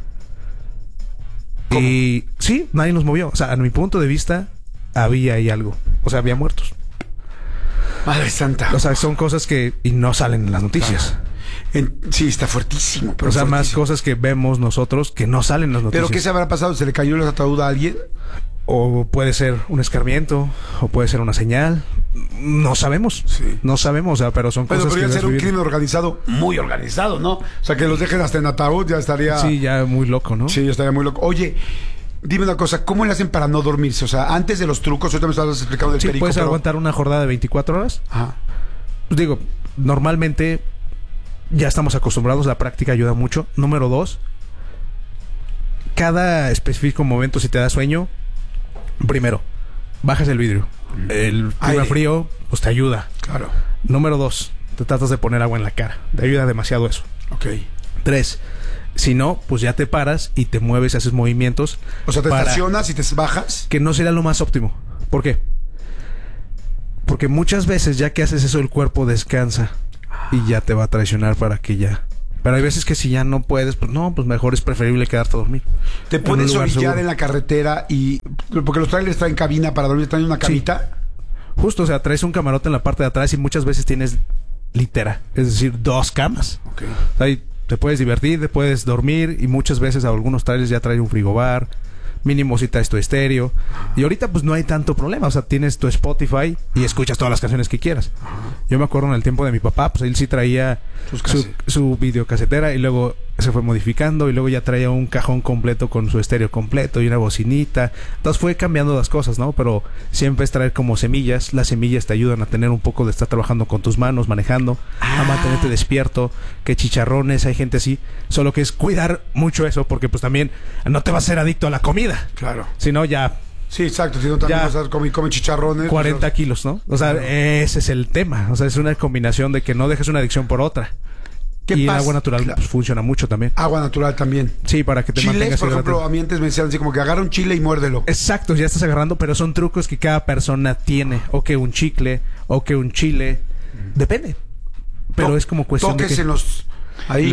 ¿Cómo? Y sí, nadie los movió. O sea, a mi punto de vista, había ahí algo. O sea, había muertos. Madre santa. O sea, son cosas que y no salen en las noticias. Claro. En, sí, está fuertísimo. Pero o sea, fuertísimo. más cosas que vemos nosotros que no salen en las noticias. ¿Pero qué se habrá pasado? ¿Se le cayó el ataúd a alguien? O puede ser un escarmiento, o puede ser una señal. No sabemos. Sí. No sabemos, o sea, pero son pero cosas podría que... ser un crimen organizado, muy organizado, ¿no? O sea, que los dejen hasta en ataúd ya estaría... Sí, ya muy loco, ¿no? Sí, ya estaría muy loco. Oye, dime una cosa, ¿cómo le hacen para no dormirse? O sea, antes de los trucos, ahorita me estabas explicando del sí, perico. ¿puedes pero... aguantar una jornada de veinticuatro horas? Ajá. Pues digo, normalmente ya estamos acostumbrados, la práctica ayuda mucho. Número dos, cada específico momento, si te da sueño, primero, bajas el vidrio. El clima frío, pues te ayuda. Claro. Número dos, te tratas de poner agua en la cara. Te ayuda demasiado eso. Ok. Tres, si no, pues ya te paras y te mueves, haces movimientos. O sea, te estacionas y te bajas. Que no sería lo más óptimo. ¿Por qué? Porque muchas veces ya que haces eso, el cuerpo descansa y ya te va a traicionar para que ya... Pero hay veces que si ya no puedes, pues no, pues mejor es preferible quedarte a dormir. ¿Te puedes orillar en la carretera y... Porque los trailers traen cabina para dormir, traen una camita? Sí. Justo, o sea, traes un camarote en la parte de atrás y muchas veces tienes litera, es decir, dos camas. Okay. Ahí te puedes divertir, te puedes dormir y muchas veces algunos trailers ya traen un frigobar. Mínimo si traes tu estéreo. Y ahorita pues no hay tanto problema. O sea, tienes tu Spotify y escuchas todas las canciones que quieras. Yo me acuerdo en el tiempo de mi papá, pues él sí traía su, su videocasetera y luego se fue modificando y luego ya traía un cajón completo con su estéreo completo y una bocinita. Entonces fue cambiando las cosas, ¿no? Pero siempre es traer como semillas. Las semillas te ayudan a tener un poco de estar trabajando con tus manos, manejando, ah. a mantenerte despierto, que chicharrones, hay gente así. Solo que es cuidar mucho eso porque pues también no te vas a ser adicto a la comida. Claro. Si no, ya... Sí, exacto. Si no, también vas a comer come chicharrones. cuarenta pues, kilos, ¿no? O sea, claro. Ese es el tema. O sea, es una combinación de que no dejes una adicción por otra. ¿Qué y pasa? el agua natural Claro. pues, funciona mucho también. Agua natural también. Sí, para que te Chiles, mantengas por hidratado. ejemplo, a mí antes me decían así como que agarra un chile y muérdelo. Exacto, ya estás agarrando, pero son trucos que cada persona tiene. O que un chicle, o que un chile. Depende. Pero To- es como cuestión toques de que... en los... Ahí.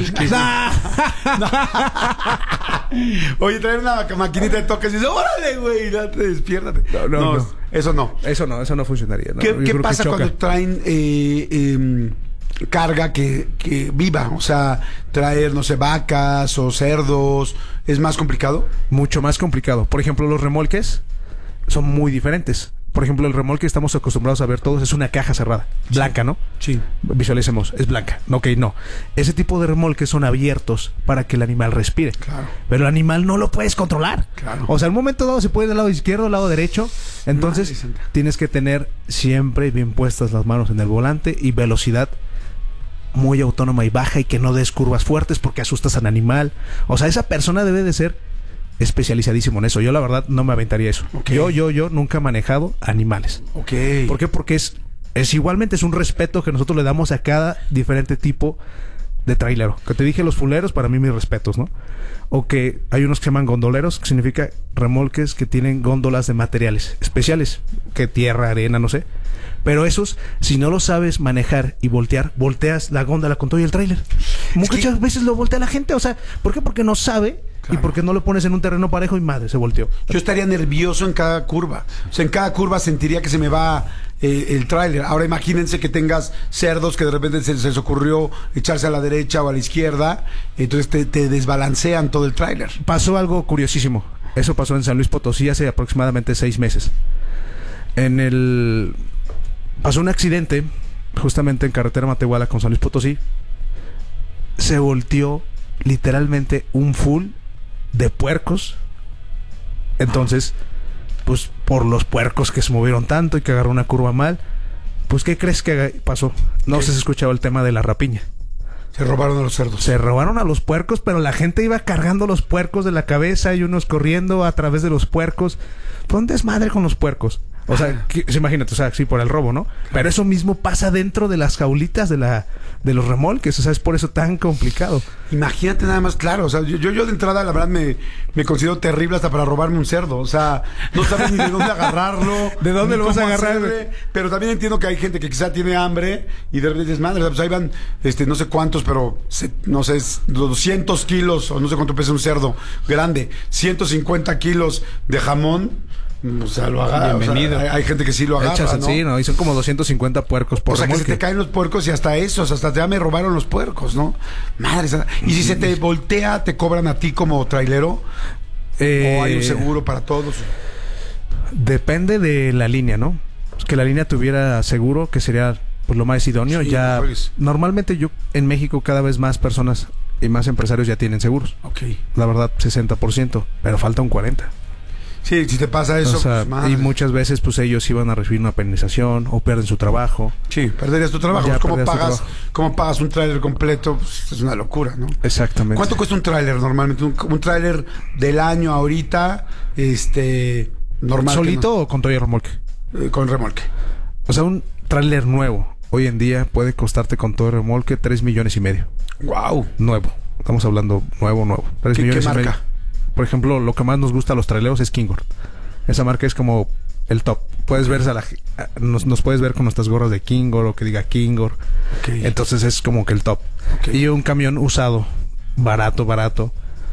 Oye, traer una maquinita de toques y dices, órale, güey, date, despiértate. No, no, no, no. Eso no. Eso no, eso no funcionaría. No. ¿Qué, Yo qué creo pasa que choca. cuando traen eh, eh, carga que, que viva? O sea, traer, no sé, vacas o cerdos. ¿Es más complicado? Mucho más complicado. Por ejemplo, los remolques son muy diferentes. Por ejemplo, el remolque que estamos acostumbrados a ver todos es una caja cerrada, blanca, ¿no? Sí. Visualicemos, es blanca. Ok, no. Ese tipo de remolques son abiertos para que el animal respire. Claro. Pero el animal no lo puedes controlar. Claro. O sea, al momento dado se puede ir del lado izquierdo, del lado derecho. Entonces, Madre santa. tienes que tener siempre bien puestas las manos en el volante y velocidad muy autónoma y baja y que no des curvas fuertes porque asustas al animal. O sea, esa persona debe de ser especializadísimo en eso. Yo la verdad no me aventaría eso. Okay. Yo, yo, yo nunca he manejado animales. Ok. ¿Por qué? Porque es, es igualmente es un respeto que nosotros le damos a cada diferente tipo de trailero. Que te dije los fuleros, para mí mis respetos, ¿no? O que hay unos que se llaman gondoleros, que significa remolques que tienen góndolas de materiales especiales, que tierra, arena, no sé. Pero esos, si no lo sabes manejar y voltear, volteas la góndola con todo y el tráiler. Muchas que... veces lo voltea la gente, o sea, ¿por qué? Porque no sabe. Claro. Y porque no lo pones en un terreno parejo y madre, se volteó. Yo estaría nervioso en cada curva. O sea, en cada curva sentiría que se me va eh, el tráiler. Ahora imagínense que tengas cerdos que de repente se, se les ocurrió echarse a la derecha o a la izquierda. Entonces te, te desbalancean todo el tráiler. Pasó algo curiosísimo. Eso pasó en San Luis Potosí hace aproximadamente seis meses. En el... Pasó un accidente justamente en carretera Matehuala con San Luis Potosí. Se volteó literalmente un full de puercos. Entonces, pues por los puercos que se movieron tanto y que agarró una curva mal, pues ¿qué crees que pasó? No sé si has escuchado el tema de la rapiña. Se robaron a los cerdos. Se robaron a los puercos, pero la gente iba cargando los puercos de la cabeza y unos corriendo a través de los puercos. Fue un desmadre con los puercos. O sea, que, imagínate, o sea, sí, por el robo, ¿no? Claro. Pero eso mismo pasa dentro de las jaulitas de la de los remolques. O sea, es por eso tan complicado. Imagínate nada más, claro. O sea, yo, yo de entrada, la verdad, me, me considero terrible hasta para robarme un cerdo. O sea, no sabes ni de dónde agarrarlo. ¿De dónde lo vas a agarrar? Hacerle, pero también entiendo que hay gente que quizá tiene hambre y de repente dices, madre, pues ahí van, este, no sé cuántos, pero se, no sé, doscientos kilos, o no sé cuánto pesa un cerdo grande, ciento cincuenta kilos de jamón. O sea, lo agarra. Bienvenido. O sea, hay, hay gente que sí lo agarra, Echas, ¿no? Sí, ¿no? Y son como doscientos cincuenta puercos por O sea, remolque. que se te caen los puercos y hasta esos, hasta ya me robaron los puercos, ¿no? Madre santa. Y si se te voltea, ¿te cobran a ti como trailero? Eh, ¿O hay un seguro para todos? Depende de la línea, ¿no? Que la línea tuviera seguro, que sería pues lo más idóneo. Sí, ya pues. Normalmente yo en México cada vez más personas y más empresarios ya tienen seguros. Ok. La verdad, sesenta por ciento, pero falta un cuarenta por ciento. Sí, si te pasa eso, o sea, pues, y muchas veces pues ellos iban a recibir una penalización o pierden su trabajo. Sí, perderías tu trabajo. Ya ¿Cómo perdías tu pagas, trabajo. ¿Cómo pagas un tráiler completo? Pues, es una locura, ¿no? Exactamente. ¿Cuánto cuesta un tráiler normalmente? Un, un tráiler del año ahorita, este, normal. ¿Solito no? o con todo y remolque? Eh, con remolque. O sea, un tráiler nuevo hoy en día puede costarte con todo y remolque tres millones y medio. Wow. Nuevo. Estamos hablando nuevo, nuevo. tres ¿Qué, millones qué y marca? medio. Por ejemplo, lo que más nos gusta a los traileros es Kingor. Esa marca es como el top. Puedes ver a la, nos, nos puedes ver con nuestras gorras de Kingor o que diga Kingor. Okay. Entonces es como que el top. Okay. Y un camión usado, barato, barato,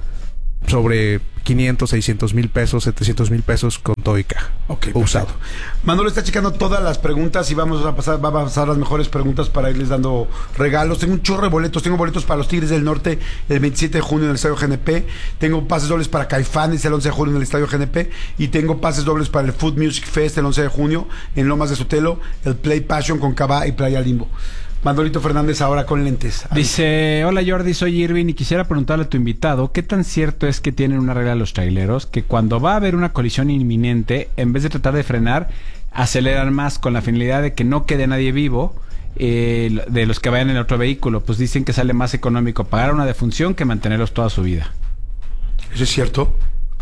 sobre quinientos, seiscientos mil pesos, setecientos mil pesos con todo y caja. Ok, usado. Perfecto. Manolo está checando todas las preguntas y vamos a pasar, va a pasar las mejores preguntas para irles dando regalos. Tengo un chorro de boletos. Tengo boletos para los Tigres del Norte el veintisiete de junio en el Estadio G N P. Tengo pases dobles para Caifanes el once de junio en el Estadio G N P. Y tengo pases dobles para el Food Music Fest el once de junio en Lomas de Sotelo, el Play Passion con Cabá y Playa Limbo. Mandolito Fernández ahora con lentes. Ahí. Dice, hola Jordi, soy Irving y quisiera preguntarle a tu invitado, ¿qué tan cierto es que tienen una regla los traileros que cuando va a haber una colisión inminente, en vez de tratar de frenar, aceleran más con la finalidad de que no quede nadie vivo eh, de los que vayan en el otro vehículo? Pues dicen que sale más económico pagar una defunción que mantenerlos toda su vida. ¿Eso es cierto?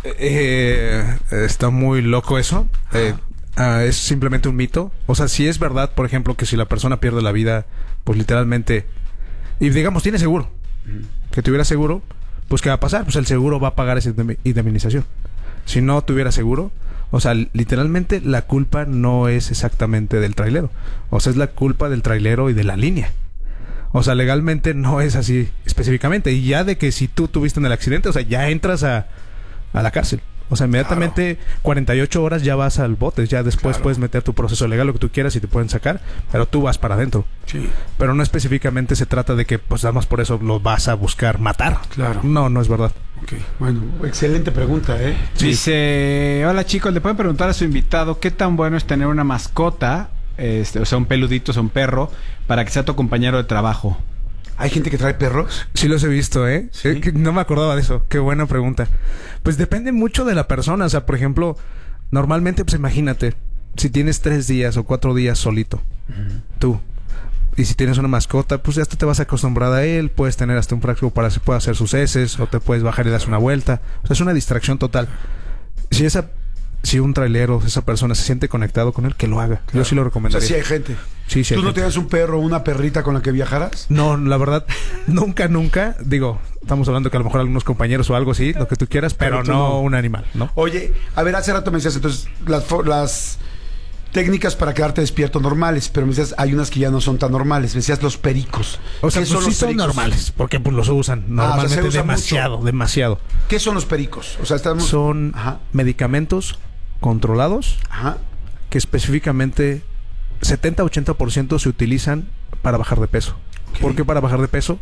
Eh, está muy loco eso. Eh, Uh, es simplemente un mito. O sea, si es verdad, por ejemplo, que si la persona pierde la vida, pues literalmente, y digamos, tiene seguro, mm. que tuviera seguro, pues ¿qué va a pasar? Pues el seguro va a pagar esa indemnización. Si no tuviera seguro, o sea, literalmente la culpa no es exactamente del trailero. O sea, es la culpa del trailero y de la línea. O sea, legalmente no es así específicamente. Y ya de que si tú tuviste en el accidente, o sea, ya entras a, a la cárcel. O sea, inmediatamente claro. cuarenta y ocho horas ya vas al bote. Ya después claro. puedes meter tu proceso legal, lo que tú quieras, y te pueden sacar. Pero tú vas para adentro. Sí. Pero no específicamente se trata de que, pues, nada más por eso lo vas a buscar matar. Claro. No, no es verdad. Ok. Bueno, excelente pregunta, ¿eh? Sí. Dice, hola chicos, le pueden preguntar a su invitado qué tan bueno es tener una mascota, este, o sea, un peludito, o sea, un perro, para que sea tu compañero de trabajo. ¿Hay gente que trae perros? Sí los he visto, ¿eh? ¿Sí? No me acordaba de eso. Qué buena pregunta. Pues depende mucho de la persona. O sea, por ejemplo, normalmente, pues imagínate, si tienes tres días o cuatro días solito, uh-huh. tú, y si tienes una mascota, pues ya te vas acostumbrada a él. Puedes tener hasta un práctico para que pueda hacer sus heces, o te puedes bajar y das una vuelta. O sea, es una distracción total. Si esa... Si un trailero, esa persona se siente conectado con él, que lo haga. Claro. Yo sí lo recomendaría. O sea, sí hay gente. Sí, sí ¿Tú hay no gente. tenías un perro o una perrita con la que viajaras? No, la verdad, nunca, nunca. Digo, estamos hablando que a lo mejor algunos compañeros o algo así, lo que tú quieras, pero, pero no, no un animal, ¿no? Oye, a ver, hace rato me decías, entonces, las, las técnicas para quedarte despierto normales, pero me decías, hay unas que ya no son tan normales. Me decías los pericos. O sea, ¿Qué pues son sí los son pericos? normales, porque pues los usan normalmente, ah, o sea, usa demasiado, mucho. demasiado. ¿Qué son los pericos? O sea, estamos... Son Ajá. medicamentos controlados, Ajá. que específicamente setenta a ochenta por ciento se utilizan para bajar de peso. Okay. ¿Por qué para bajar de peso?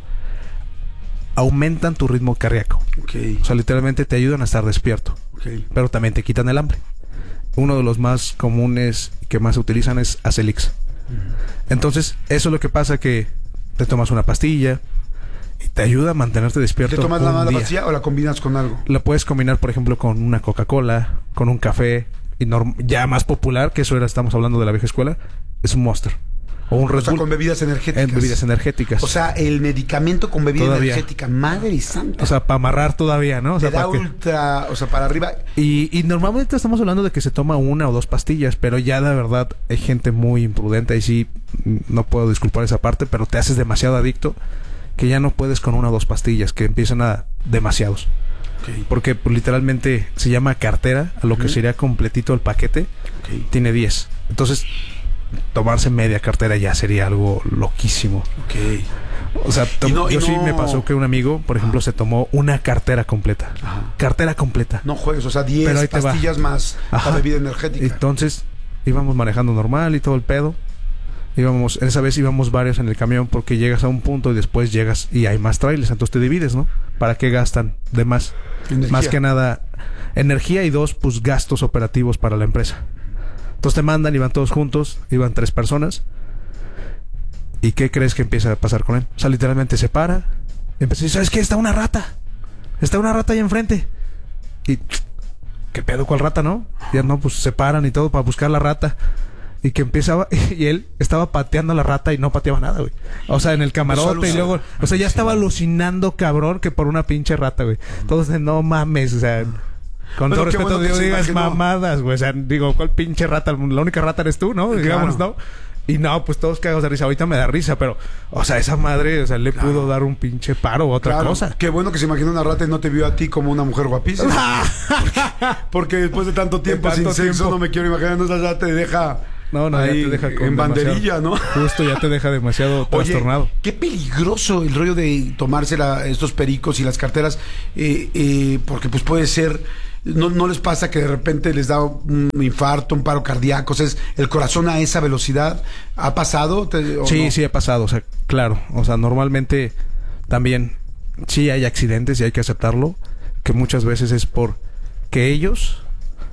Aumentan tu ritmo cardíaco. Okay. O sea, literalmente te ayudan a estar despierto. Okay. Pero también te quitan el hambre. Uno de los más comunes que más se utilizan es Acelix. Uh-huh. Entonces, eso es lo que pasa, que te tomas una pastilla y te ayuda a mantenerte despierto. ¿Te tomas la, la día. pastilla o la combinas con algo? La puedes combinar, por ejemplo, con una Coca-Cola, con un café, y norm- ya más popular, que eso era, estamos hablando de la vieja escuela, es un Monster. O un Red O sea, Bull. con bebidas energéticas. En bebidas energéticas. O sea, el medicamento con bebida Todavía. energética. Madre santa. O sea, para amarrar todavía, ¿no? O sea, Te da para que... ultra... O sea, para arriba... Y, y normalmente estamos hablando de que se toma una o dos pastillas, pero ya de verdad hay gente muy imprudente, y sí, no puedo disculpar esa parte, pero te haces demasiado adicto que ya no puedes con una o dos pastillas, que empiezan a demasiados. Okay. Porque pues, literalmente se llama cartera, a lo uh-huh. que sería completito el paquete, okay. tiene diez. Entonces, tomarse media cartera ya sería algo loquísimo. Okay. O sea, to- no, yo no... sí me pasó que un amigo, por ejemplo, Ajá. se tomó una cartera completa. Ajá. Cartera completa. No juegues, o sea, diez pastillas más la bebida energética. Entonces, íbamos manejando normal y todo el pedo. Íbamos, esa vez íbamos varios en el camión, porque llegas a un punto y después llegas y hay más trailers, entonces te divides, ¿no? ¿Para qué gastan de más? Energía. Más que nada, energía, y dos, pues gastos operativos para la empresa. Entonces te mandan y van todos juntos, iban tres personas. ¿Y qué crees que empieza a pasar con él? O sea, literalmente se para, y empieza a decir, ¿sabes qué? Está una rata. Está una rata ahí enfrente. Y ¿qué pedo, cuál rata, no? Ya no, pues se paran y todo para buscar la rata. Y que empezaba, y él estaba pateando a la rata y no pateaba nada, güey. O sea, en el camarote y luego, o sea, ya estaba alucinando, cabrón, que por una pinche rata, güey. Todos de, no mames, o sea, con todo respeto, digo, digas mamadas, güey. O sea, digo, ¿cuál pinche rata? La única rata eres tú, ¿no? Digamos, ¿no? Y no, pues todos cagados de risa. Ahorita me da risa, pero, o sea, esa madre, o sea, le pudo dar un pinche paro o otra Claro, cosa. Qué bueno que se imaginó una rata y no te vio a ti como una mujer guapísima. porque, porque después de tanto tiempo De tanto sin sexo, tiempo. no me quiero imaginar, no, ya te deja. No, no, ahí ya te deja con en banderilla, demasiado- ¿no? Justo, ya te deja demasiado trastornado. Oye, qué peligroso el rollo de tomarse la- estos pericos y las carteras, eh, eh, porque pues puede ser, no, no les pasa que de repente les da un infarto, un paro cardíaco, o sea, es el corazón a esa velocidad. ¿Ha pasado? ¿Te- o Sí, no? sí ha pasado, o sea, claro, o sea, normalmente también sí hay accidentes y hay que aceptarlo, que muchas veces es por que ellos,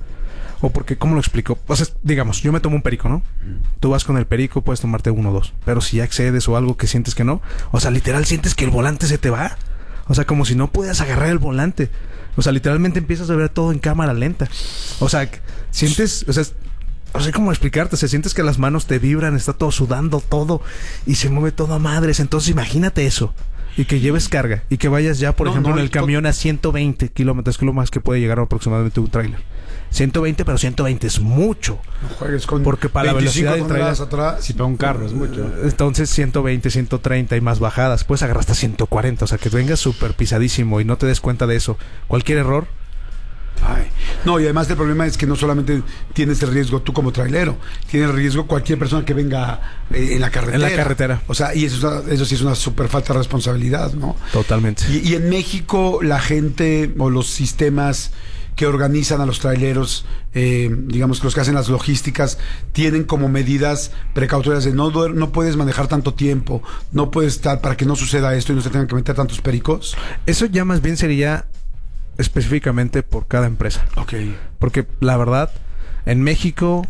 o porque, ¿cómo lo explico? O sea, digamos, yo me tomo un perico, ¿no? Tú vas con el perico, puedes tomarte uno o dos, pero si ya excedes o algo que sientes que no, o sea, literal sientes que el volante se te va, o sea, como si no puedas agarrar el volante, o sea, literalmente empiezas a ver todo en cámara lenta, o sea, sientes, o sea, no sé cómo explicarte, se sientes que las manos te vibran, está todo sudando todo y se mueve todo a madres. Entonces imagínate eso y que lleves carga y que vayas ya, por No, ejemplo, no, en el to- camión a ciento veinte kilómetros, que es lo más que puede llegar aproximadamente un tráiler. ciento veinte, pero ciento veinte es mucho. No juegues con Porque para la veinticinco velocidad del tráiler, toneladas atrás. Si para un carro es mucho. entonces ciento veinte, ciento treinta y más bajadas, puedes agarrar hasta ciento cuarenta, o sea, que vengas súper pisadísimo y no te des cuenta de eso. Cualquier error. Ay. No, y además el problema es que no solamente tienes el riesgo tú como trailero, tiene el riesgo cualquier persona que venga eh, en la carretera. En la carretera. O sea, y eso, es una- eso sí es una super falta de responsabilidad, ¿no? Totalmente. Y, y en México la gente o los sistemas que organizan a los traileros, eh, digamos que los que hacen las logísticas, tienen como medidas precautorias de no, duer- no puedes manejar tanto tiempo, no puedes estar para que no suceda esto y no se tengan que meter tantos pericos. Eso ya más bien sería específicamente por cada empresa. Ok. Porque la verdad, en México,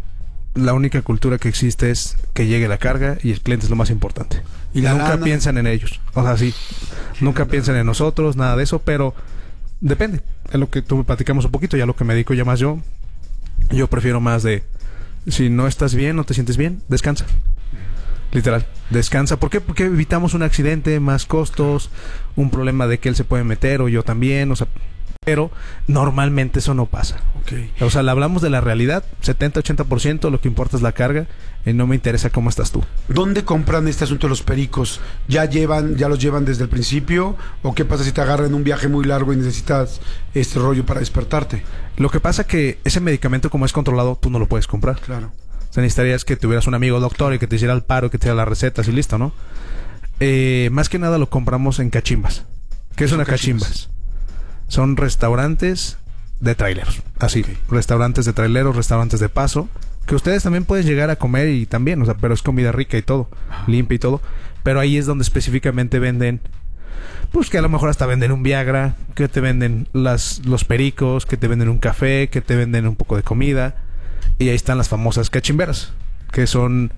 la única cultura que existe es que llegue la carga y el cliente es lo más importante. Y Y la nunca lana. piensan en ellos. O sea, sí. Nunca piensan en nosotros, nada de eso, pero depende. Es lo que tú me platicamos un poquito, ya lo que me dedico ya más yo. Yo prefiero más de, si no estás bien, no te sientes bien, descansa. Literal, descansa. ¿Por qué? Porque evitamos un accidente, más costos, un problema de que él se puede meter o yo también, o sea, pero normalmente eso no pasa. Okay. O sea, le hablamos de la realidad, setenta ochenta por ciento, lo que importa es la carga y no me interesa cómo estás tú. ¿Dónde compran este asunto de los pericos? ¿Ya llevan, ya los llevan desde el principio? ¿O qué pasa si te agarran en un viaje muy largo y necesitas este rollo para despertarte? Lo que pasa que ese medicamento, como es controlado, tú no lo puedes comprar. Claro. O sea, necesitarías que tuvieras un amigo doctor y que te hiciera el paro, que te diera las recetas y listo, ¿no? Eh, más que nada lo compramos en cachimbas. ¿Qué es Son una cachimbas. cachimbas? Son restaurantes de traileros. Así, Ok. restaurantes de traileros, restaurantes de paso, que ustedes también pueden llegar a comer y también, o sea, pero es comida rica y todo, limpia y todo. Pero ahí es donde específicamente venden, pues que a lo mejor hasta venden un Viagra, que te venden las, los pericos, que te venden un café, que te venden un poco de comida. Y ahí están las famosas cachimberas, que son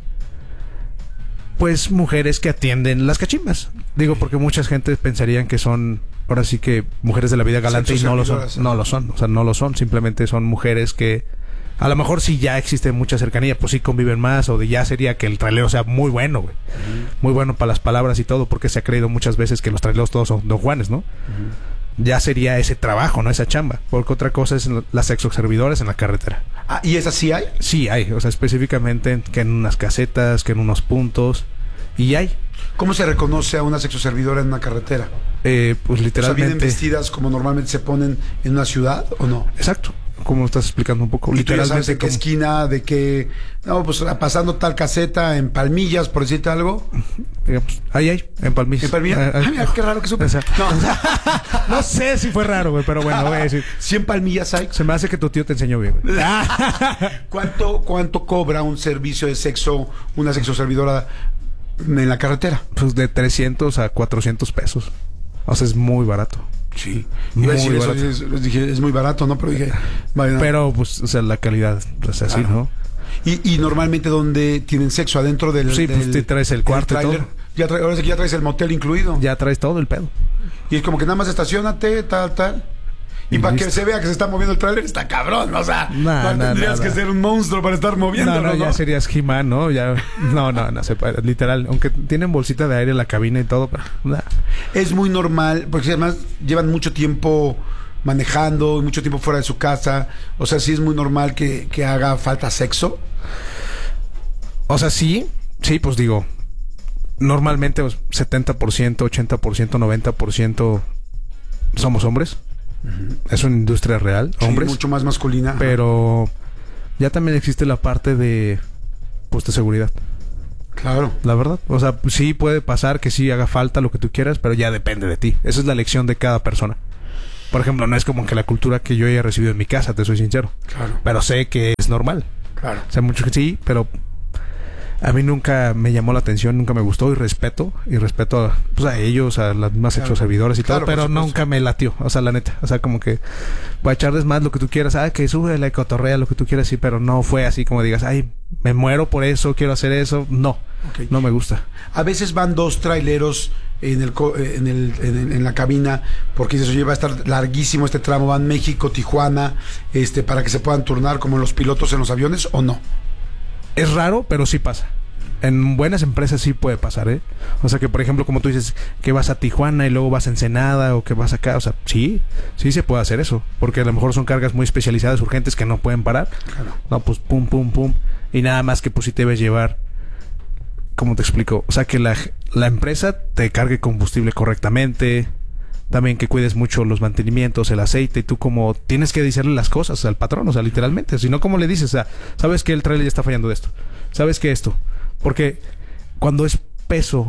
pues mujeres que atienden las cachimbas. Digo, porque mucha gente pensarían que son, ahora sí que mujeres de la vida galante, y no lo son. Sexo No lo son, o sea, no lo son. Simplemente son mujeres que a lo mejor sí ya existe mucha cercanía, pues sí conviven más, o de ya sería que el trailero sea muy bueno, güey. Muy bueno para las palabras y todo, porque se ha creído muchas veces que los traileros todos son don Juanes, ¿no? Ya sería ese trabajo, ¿no? Esa chamba. Porque otra cosa es las sexoservidores en la carretera. Ah, ¿y esas sí hay? Sí hay, o sea, específicamente que en unas casetas, que en unos puntos, y hay. ¿Cómo se reconoce a una sexoservidora en una carretera? Eh, pues O sea, literalmente. ¿vienen vestidas como normalmente se ponen en una ciudad o no? Exacto, como lo estás explicando un poco. Y tú ya sabes Literalmente. de qué como- esquina, de qué... No, pues pasando tal caseta en Palmillas, por decirte algo. digamos, ahí hay, en Palmillas. ¿En Palmillas? Ah, ah, Ah, mira, qué raro que supe. o sea, No, no sé si fue raro, güey, pero bueno, voy a decir. ¿sí en Palmillas hay? Se me hace que tu tío te enseñó bien, güey. ¿Cuánto, ¿Cuánto cobra un servicio de sexo, una sexoservidora en la carretera? Pues de trescientos a cuatrocientos pesos. O sea, es muy barato. Sí. Muy Iba a decir eso, barato. es, les dije, es muy barato, ¿no? Pero dije... vale, no. Pero, pues, o sea, la calidad, pues así, Claro. ¿no? Y, y normalmente donde tienen sexo adentro del... Sí, pues, del- te traes el del cuarto y tráiler. todo. Ya trae- ahora sí que ya traes el motel incluido. Ya traes todo el pedo. Y es como que nada más estacionate, tal, tal. Y, y para que se vea que se está moviendo el tráiler, está cabrón, o sea, nah, no nah, tendrías nah, que nah. ser un monstruo para estar moviendo. No, no, ¿no? ya serías He-Man, ¿no? Ya, no, no, no, se puede, literal, aunque tienen bolsita de aire en la cabina y todo, pero nah. Es muy normal, porque además llevan mucho tiempo manejando y mucho tiempo fuera de su casa, o sea, sí es muy normal que, que haga falta sexo. O sea, sí, sí, pues digo, normalmente pues, setenta por ciento, ochenta por ciento, noventa por ciento somos hombres. Uh-huh. Es una industria real, hombres. Sí, mucho más masculina. Pero ya también existe la parte de, pues, de seguridad. Claro. La verdad. O sea, sí puede pasar que sí haga falta lo que tú quieras, pero ya depende de ti. Esa es la elección de cada persona. Por ejemplo, no es como que la cultura que yo haya recibido en mi casa, te soy sincero. Claro. Pero sé que es normal. Claro. O sea, mucho que sí, pero a mí nunca me llamó la atención, nunca me gustó y respeto, y respeto a, pues a ellos, a las más Claro. hechos servidores y Claro, todo, pero por supuesto. nunca me latió, o sea, la neta, o sea, como que voy a echarles más lo que tú quieras, ah, que sube la cotorrea, lo que tú quieras, sí, pero no fue así como digas, ay, me muero por eso, quiero hacer eso, no, Okay. no me gusta. A veces van dos traileros en el, co- en, el en, en la cabina porque dices, oye, va a estar larguísimo este tramo, van México, Tijuana, este, para que se puedan turnar como los pilotos en los aviones, ¿o no? Es raro, pero sí pasa. En buenas empresas sí puede pasar, ¿eh? O sea que, por ejemplo, como tú dices, que vas a Tijuana y luego vas a Ensenada o que vas acá, o sea, sí, sí se puede hacer eso. Porque a lo mejor son cargas muy especializadas, urgentes, que no pueden parar. Claro. No, pues pum, pum, pum. Y nada más que pues sí te debes llevar, ¿cómo te explico? O sea, que la, la empresa te cargue combustible correctamente. También que cuides mucho los mantenimientos, el aceite. Y tú como tienes que decirle las cosas al patrón, o sea, literalmente. Si no, ¿cómo le dices? O sea, sabes que el trailer ya está fallando de esto. Sabes que esto... Porque cuando es peso,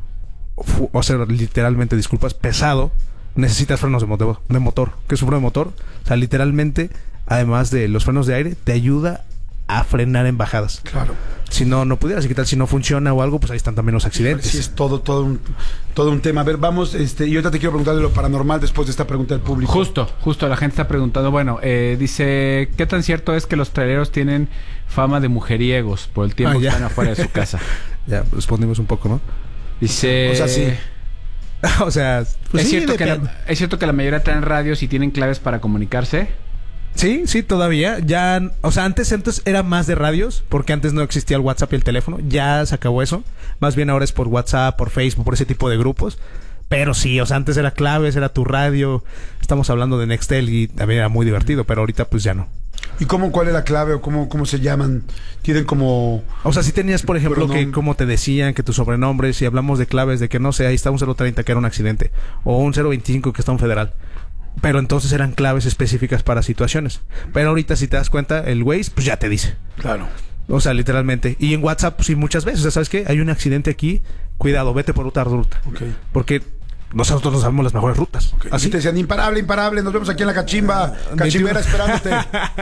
fu- o sea, literalmente, disculpas, pesado, necesitas frenos de motor, de motor. ¿Qué es un freno de motor? O sea, literalmente, además de los frenos de aire, te ayuda a frenar en bajadas. Claro. Si no, no pudieras. Y qué tal si no funciona o algo, pues ahí están también los accidentes. Sí, es todo, todo un, todo un tema. A ver, vamos, este, y ahorita te quiero preguntar de lo paranormal después de esta pregunta del público. Justo, justo, la gente está preguntando, bueno, eh, dice, ¿qué tan cierto es que los traileros tienen fama de mujeriegos por el tiempo Ah, que ya. están afuera de su casa? Ya, respondimos un poco, ¿no? Dice... O sea, sí. o sea, pues ¿Es, sí, cierto que depende. la, ¿Es cierto que la mayoría traen radios y tienen claves para comunicarse? Sí, sí, todavía. Ya, o sea, antes, antes era más de radios, porque antes no existía el WhatsApp y el teléfono. Ya se acabó eso. Más bien ahora es por WhatsApp, por Facebook, por ese tipo de grupos. Pero sí, o sea, antes era claves, era tu radio. Estamos hablando de Nextel y también era muy divertido, pero ahorita pues ya no. ¿Y cómo, cuál es la clave o cómo, cómo se llaman? Tienen como... O sea, si tenías, por ejemplo, Pronom- que cómo te decían, que tu sobrenombre, si hablamos de claves, de que no sé, ahí está un cero treinta que era un accidente, o un cero veinticinco que está un federal. Pero entonces eran claves específicas para situaciones. Pero ahorita, si te das cuenta, el Waze, pues ya te dice. Claro. O sea, literalmente. Y en WhatsApp, pues, sí, muchas veces. O sea, ¿sabes qué? Hay un accidente aquí. Cuidado, vete por otra ruta. Okay. Porque nosotros nos sabemos las mejores rutas. Okay. Así Así te decían, imparable, imparable, nos vemos aquí en la cachimba, cachimbera esperándote.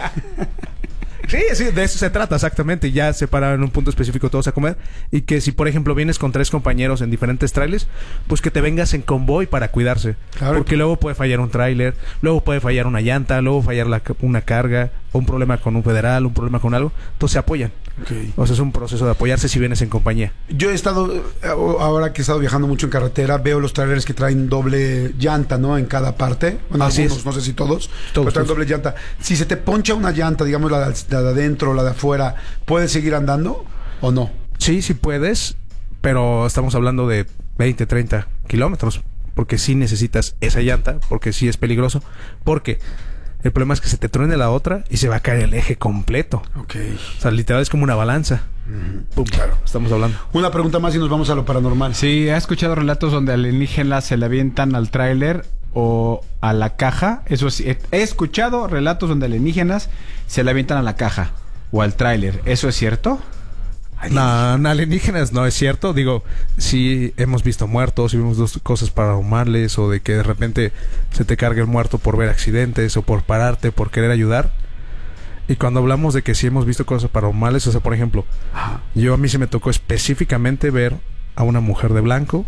Sí, sí, de eso se trata, exactamente. Ya se paran en un punto específico todos a comer. Y que si, por ejemplo, vienes con tres compañeros en diferentes trailers, pues que te vengas en convoy para cuidarse. Claro. Porque luego puede fallar un trailer, luego puede fallar una llanta, luego fallar la, una carga, o un problema con un federal, un problema con algo. Entonces se apoyan. Okay. O sea, es un proceso de apoyarse si vienes en compañía. Yo he estado, ahora que he estado viajando mucho en carretera, veo los trailers que traen doble llanta, ¿no? En cada parte. Bueno, Así algunos, es. no sé si todos, Todos, pero traen todos. doble llanta. Si se te poncha una llanta, digamos la, de- la de adentro, la de afuera, ¿puedes seguir andando o no? Sí, sí puedes, pero estamos hablando de veinte, treinta kilómetros. Porque sí necesitas esa llanta, porque sí es peligroso. Porque el problema es que se te truene la otra y se va a caer el eje completo. Ok. O sea, literal es como una balanza. Pum, claro, estamos hablando. Una pregunta más y nos vamos a lo paranormal. Sí, ¿ha escuchado relatos donde alienígenas se le avientan al tráiler o a la caja? Eso sí, he he escuchado relatos donde alienígenas se le avientan a la caja o al tráiler. ¿Eso es cierto? No, no, alienígenas no es cierto. Digo, sí hemos visto muertos, y vimos dos cosas paranormales, o de que de repente se te cargue el muerto por ver accidentes o por pararte, por querer ayudar. Y cuando hablamos de que sí hemos visto cosas paranormales, o sea, por ejemplo, Ajá. yo a mí se me tocó específicamente ver a una mujer de blanco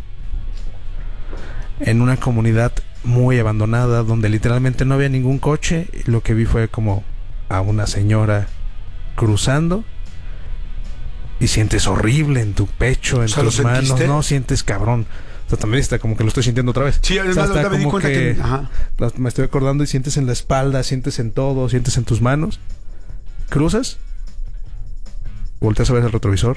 en una comunidad muy abandonada, donde literalmente no había ningún coche. Y lo que vi fue como a una señora cruzando. Y sientes horrible en tu pecho, en O sea, ¿lo tus manos. sentiste? No, sientes cabrón. sea, también está como que lo estoy sintiendo otra vez. Sí, además o sea, está me di como cuenta que... que ajá. Me estoy acordando y sientes en la espalda, sientes en todo, sientes en tus manos. Cruzas, volteas a ver el retrovisor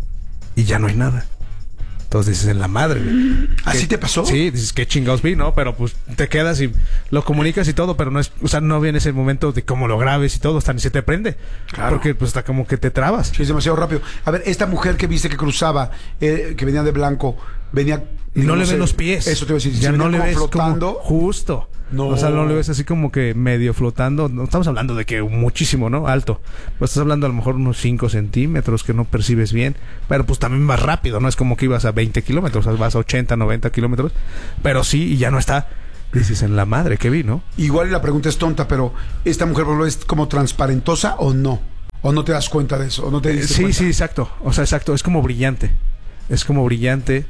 y ya no hay nada. Entonces dices, en la madre. ¿Así te pasó? Sí, dices, qué chingados vi, ¿no? Pero pues te quedas y lo comunicas y todo, pero no es, o sea, no viene ese momento de cómo lo grabes y todo, hasta ni se te prende. Claro. Porque pues está como que te trabas. Sí, es demasiado rápido. A ver, esta mujer que viste que cruzaba, eh, que venía de blanco, venía... Y no, no le sé, ven los pies. Eso te iba a decir. Ya no le ves flotando. Como justo. No. O sea, no le ves así como que medio flotando. No estamos hablando de que muchísimo, ¿no? Alto. Pues estás hablando a lo mejor unos cinco centímetros que no percibes bien. Pero pues también más rápido, ¿no? Es como que ibas a veinte kilómetros, o sea, vas a ochenta, noventa kilómetros. Pero sí, y ya no está. Dices, en la madre, ¿qué vi, no? Igual la pregunta es tonta, pero ¿esta mujer, por ejemplo, es como transparentosa o no? ¿O no te das cuenta de eso? ¿O no te diste sí, cuenta? sí, exacto. O sea, exacto. Es como brillante. Es como brillante.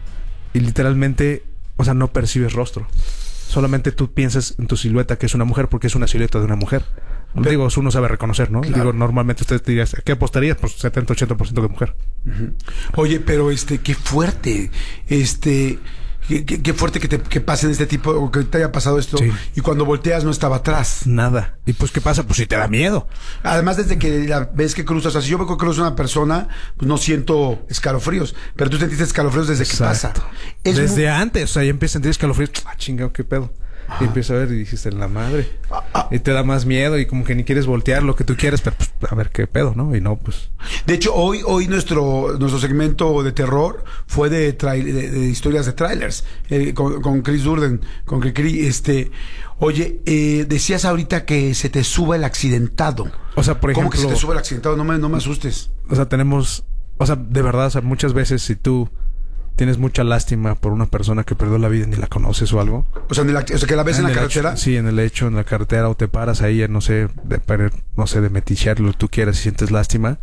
Y literalmente, o sea, no percibes rostro. Solamente tú piensas en tu silueta que es una mujer porque es una silueta de una mujer. Pero, digo, uno sabe reconocer, ¿no? Claro. Digo, normalmente ustedes dirían, ¿qué apostarías? Pues setenta, ochenta por ciento de mujer. Uh-huh. Oye, pero este, qué fuerte. Este... Qué, qué, qué fuerte que te que pase en este tipo, o que te haya pasado esto, sí. Y cuando volteas no estaba atrás. Nada. ¿Y pues qué pasa? Pues si te da miedo. Además, desde que la ves que cruzas, o sea, si yo veo que cruza una persona, pues no siento escalofríos. Pero tú sentiste escalofríos desde Exacto. que pasa. Es desde muy... antes, o sea, ya empiezas a sentir escalofríos. Ah, chingado, qué pedo. Ajá. Y empiezas a ver y dices, en la madre. Ah, ah. Y te da más miedo y como que ni quieres voltear lo que tú quieres, pero pues a ver qué pedo, ¿no? Y no, pues... De hecho, hoy hoy nuestro nuestro segmento de terror fue de, de, de historias de trailers, eh, con, con Chris Durden, con Chris, este... Oye, eh, decías ahorita que se te suba el accidentado. O sea, por ejemplo... ¿Cómo que se te sube el accidentado? No me, no me asustes. O sea, tenemos... O sea, de verdad, o sea, muchas veces si tú... tienes mucha lástima por una persona que perdió la vida y ni la conoces o algo. O sea, la, o sea que la ves en, en la carretera. Hecho, sí, en el hecho, en la carretera, o te paras ahí, no sé, de, no sé, de metichear lo que tú quieras y sientes lástima.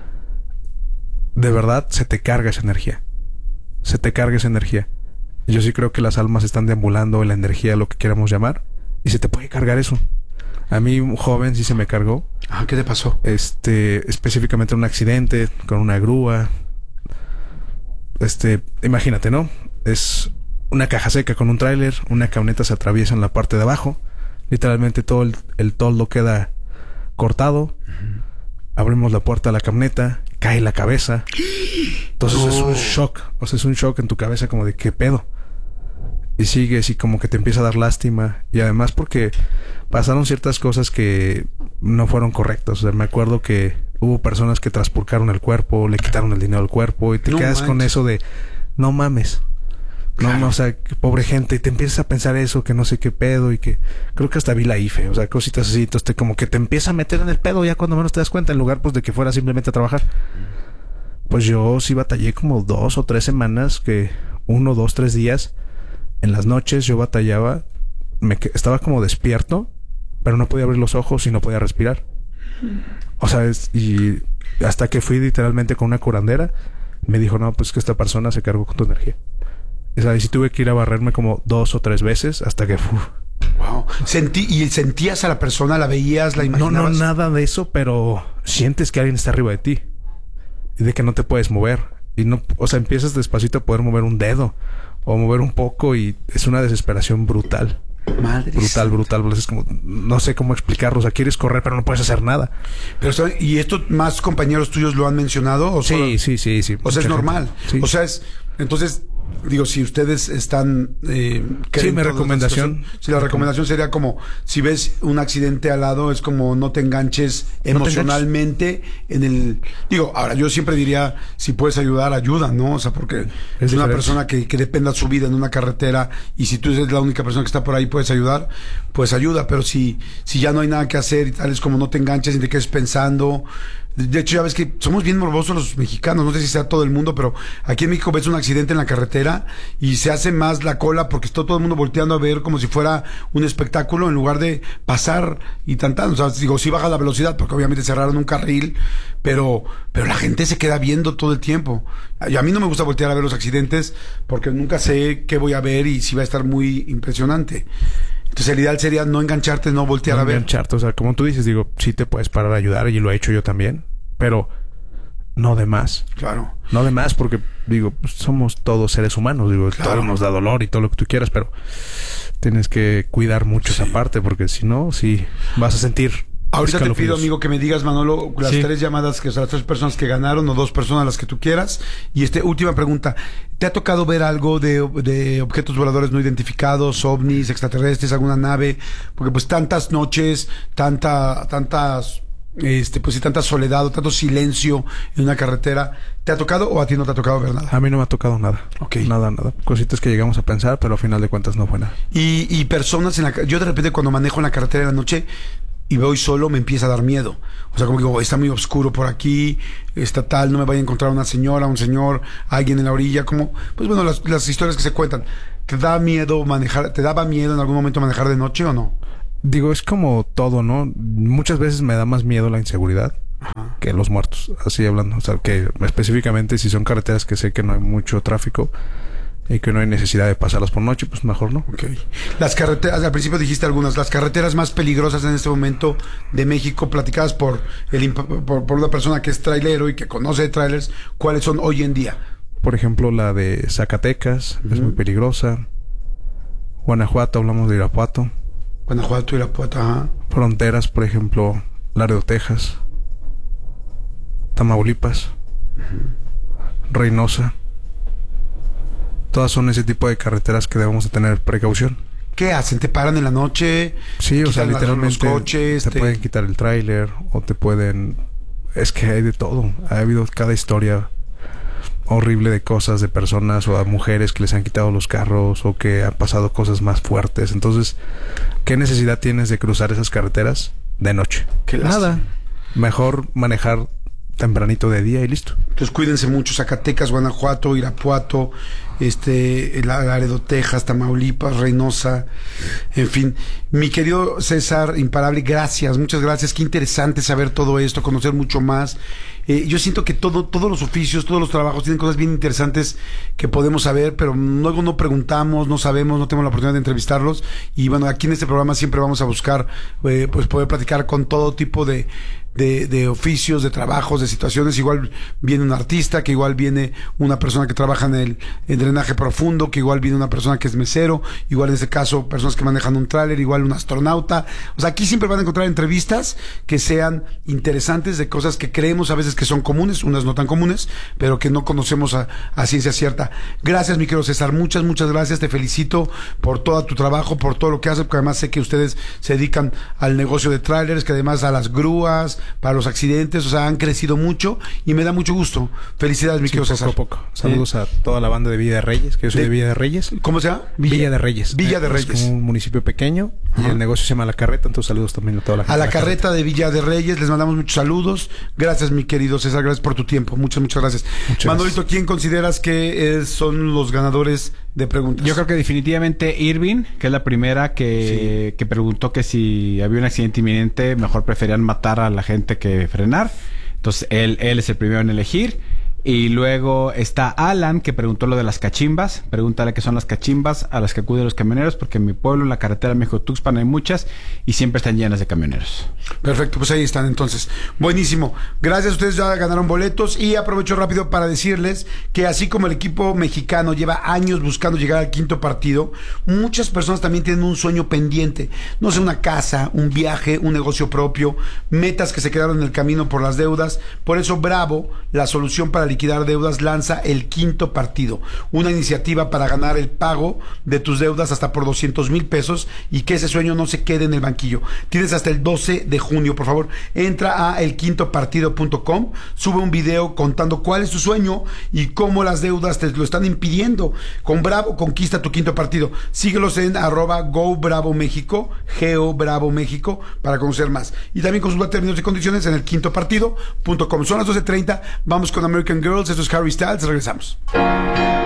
De verdad, se te carga esa energía. Se te carga esa energía. Yo sí creo que las almas están deambulando en la energía, lo que queramos llamar, y se te puede cargar eso. A mí, un joven, sí se me cargó. Ah, ¿qué te pasó? Este, específicamente un accidente con una grúa. Este, imagínate, ¿no? Es una caja seca con un tráiler, una camioneta se atraviesa en la parte de abajo, literalmente todo el, el toldo queda cortado, uh-huh. Abrimos la puerta de la camioneta, cae la cabeza, entonces oh. es un shock, o sea, es un shock en tu cabeza como de ¿qué pedo? Y sigues y como que te empieza a dar lástima, y además porque pasaron ciertas cosas que no fueron correctas. O sea, me acuerdo que hubo personas que transpurcaron el cuerpo, le quitaron el dinero al cuerpo y te no quedas manches. Con eso de no mames. Claro. No, no, o sea, pobre gente, y te empiezas a pensar eso, que no sé qué pedo, y que creo que hasta vi la I F E, o sea, cositas así, entonces te, como que te empieza a meter en el pedo ya cuando menos te das cuenta, en lugar pues de que fuera simplemente a trabajar. Pues yo sí batallé como dos o tres semanas, que uno, dos, tres días, en las noches yo batallaba, me estaba como despierto, pero no podía abrir los ojos y no podía respirar. O sea, es, y hasta que fui literalmente con una curandera, me dijo, no, pues que esta persona se cargó con tu energía. O sea, y sí tuve que ir a barrerme como dos o tres veces hasta que... Uf. Wow. Sentí, ¿y sentías a la persona? ¿La veías? ¿La imaginabas? No, no, nada de eso, pero sientes que alguien está arriba de ti. Y de que no te puedes mover. Y no, o sea, empiezas despacito a poder mover un dedo o mover un poco y es una desesperación brutal. Madre brutal, santa. brutal. Es como, no sé cómo explicarlo. O sea, quieres correr, pero no puedes hacer nada. Pero, ¿y esto más compañeros tuyos lo han mencionado? ¿O sí, solo... sí, sí, sí. O sea, es normal. Sí. O sea, es... Entonces... Digo, si ustedes están... Eh, sí, mi recomendación... Si la recomendación sería como, si ves un accidente al lado, es como no te enganches emocionalmente no te enganches. en el... Digo, ahora, yo siempre diría, si puedes ayudar, ayuda, ¿no? O sea, porque es, es una persona que, que dependa su vida en una carretera y si tú eres la única persona que está por ahí puedes ayudar, pues ayuda. Pero si, si ya no hay nada que hacer y tal, es como no te enganches y te quedes pensando... De hecho, ya ves que somos bien morbosos los mexicanos, no sé si sea todo el mundo, pero aquí en México ves un accidente en la carretera y se hace más la cola porque está todo el mundo volteando a ver como si fuera un espectáculo en lugar de pasar y tantar. O sea, digo, sí baja la velocidad porque obviamente cerraron un carril, pero, pero la gente se queda viendo todo el tiempo. Y a mí no me gusta voltear a ver los accidentes porque nunca sé qué voy a ver y sí va a estar muy impresionante. Entonces el ideal sería no engancharte, no voltear no a ver. engancharte, o sea, como tú dices, digo, sí te puedes parar a ayudar y lo he hecho yo también, pero no de más. Claro. No de más porque, digo, pues, somos todos seres humanos. Digo, Claro. todo nos da dolor y todo lo que tú quieras, pero tienes que cuidar mucho esa parte porque si no, sí vas a sentir... Ahorita te pido, escalofríos. amigo, que me digas, Manolo, las Sí. tres llamadas, que son las tres personas que ganaron o dos personas, las que tú quieras. Y este, última pregunta. ¿Te ha tocado ver algo de, de objetos voladores no identificados, ovnis, extraterrestres, alguna nave? Porque pues tantas noches, tanta, tantas, este, pues y tanta soledad, o tanto silencio en una carretera. ¿Te ha tocado o a ti no te ha tocado ver nada? A mí no me ha tocado nada. Ok. Nada, nada. Cositas que llegamos a pensar, pero al final de cuentas no fue nada. Y, y personas en la... ca- Yo de repente cuando manejo en la carretera en la noche y voy solo, me empieza a dar miedo. O sea, como que digo, está muy oscuro por aquí, está tal, no me vaya a encontrar una señora, un señor, alguien en la orilla, como... Pues bueno, las, las historias que se cuentan. ¿Te da miedo manejar, te daba miedo en algún momento manejar de noche o no? Digo, es como todo, ¿no? Muchas veces me da más miedo la inseguridad Ajá. que los muertos. Así hablando. O sea, que específicamente si son carreteras que sé que no hay mucho tráfico y que no hay necesidad de pasarlas por noche, pues mejor no. Ok. Las carreteras, al principio dijiste algunas, las carreteras más peligrosas en este momento de México, platicadas por, el, imp- por, por una persona que es trailero y que conoce de trailers, ¿cuáles son hoy en día? Por ejemplo, la de Zacatecas es muy peligrosa. Guanajuato, hablamos de Irapuato. Guanajuato, Irapuato, ajá. Fronteras, por ejemplo, Laredo, Texas. Tamaulipas. Reynosa. Todas son ese tipo de carreteras que debemos de tener precaución. ¿Qué hacen? ¿Te paran en la noche? Sí, o sea, ¿Quitan las- literalmente los coches? te, te- pueden quitar el tráiler o te pueden... Es que hay de todo. Ha habido cada historia horrible de cosas, de personas o a mujeres que les han quitado los carros o que han pasado cosas más fuertes. Entonces, ¿qué necesidad tienes de cruzar esas carreteras de noche? Qué Nada. lástima. Mejor manejar tempranito de día y listo. Entonces cuídense mucho, Zacatecas, Guanajuato, Irapuato, este, el Laredo, Texas, Tamaulipas, Reynosa, en fin. Mi querido César Imparable, gracias, muchas gracias, qué interesante saber todo esto, conocer mucho más. Eh, yo siento que todo, todos los oficios, todos los trabajos tienen cosas bien interesantes que podemos saber, pero luego no preguntamos, no sabemos, no tenemos la oportunidad de entrevistarlos. Y bueno, aquí en este programa siempre vamos a buscar eh, pues poder platicar con todo tipo de, de, de oficios, de trabajos, de situaciones. Igual viene un artista, que igual viene una persona que trabaja en el en drenaje profundo, que igual viene una persona que es mesero, igual en este caso personas que manejan un tráiler, igual un astronauta. O sea, aquí siempre van a encontrar entrevistas que sean interesantes de cosas que creemos a veces que son comunes, unas no tan comunes, pero que no conocemos a, a ciencia cierta. Gracias, mi querido César, muchas, muchas gracias. Te felicito por todo tu trabajo, por todo lo que haces, porque además sé que ustedes se dedican al negocio de trailers, que además a las grúas, para los accidentes, o sea, han crecido mucho y me da mucho gusto. Felicidades, mi Sí, querido poco César. a poco. Saludos a toda la banda de Villa de Reyes, que yo soy de, De- Villa de Reyes. ¿Cómo se llama? Villa, de Reyes. Villa de Es Reyes. como un municipio pequeño y el negocio se llama La Carreta, entonces saludos también a toda la gente. A la de carreta de Villa de Reyes, les mandamos muchos saludos. Gracias, mi querido César, gracias por tu tiempo. Muchas, muchas gracias. Muchas Manolito, ¿quién consideras que eh, son los ganadores de preguntas? Yo creo que definitivamente Irving, que es la primera que, que preguntó que si había un accidente inminente, mejor preferían matar a la gente que frenar. Entonces, él, él es el primero en elegir. Y luego está Alan, que preguntó lo de las cachimbas. Pregúntale qué son las cachimbas a las que acuden los camioneros, porque en mi pueblo, en la carretera México-Tuxpan, hay muchas y siempre están llenas de camioneros. Perfecto, pues ahí están entonces. Buenísimo. Gracias, ustedes ya ganaron boletos y aprovecho rápido para decirles que así como el equipo mexicano lleva años buscando llegar al quinto partido, muchas personas también tienen un sueño pendiente. No sé, una casa, un viaje, un negocio propio, metas que se quedaron en el camino por las deudas. Por eso Bravo, la solución para liquidar deudas, lanza el quinto partido, una iniciativa para ganar el pago de tus deudas hasta por doscientos mil pesos y que ese sueño no se quede en el banquillo. Tienes hasta el doce de junio, por favor, entra a el quinto partido punto com, sube un video contando cuál es tu sueño y cómo las deudas te lo están impidiendo. Con Bravo conquista tu quinto partido. Síguelos en arroba Go Bravo México, Geo Bravo México, para conocer más. Y también consulta términos y condiciones en el quinto partido punto com. Son las doce treinta, vamos con American Girls, esto es Harry Styles, regresamos.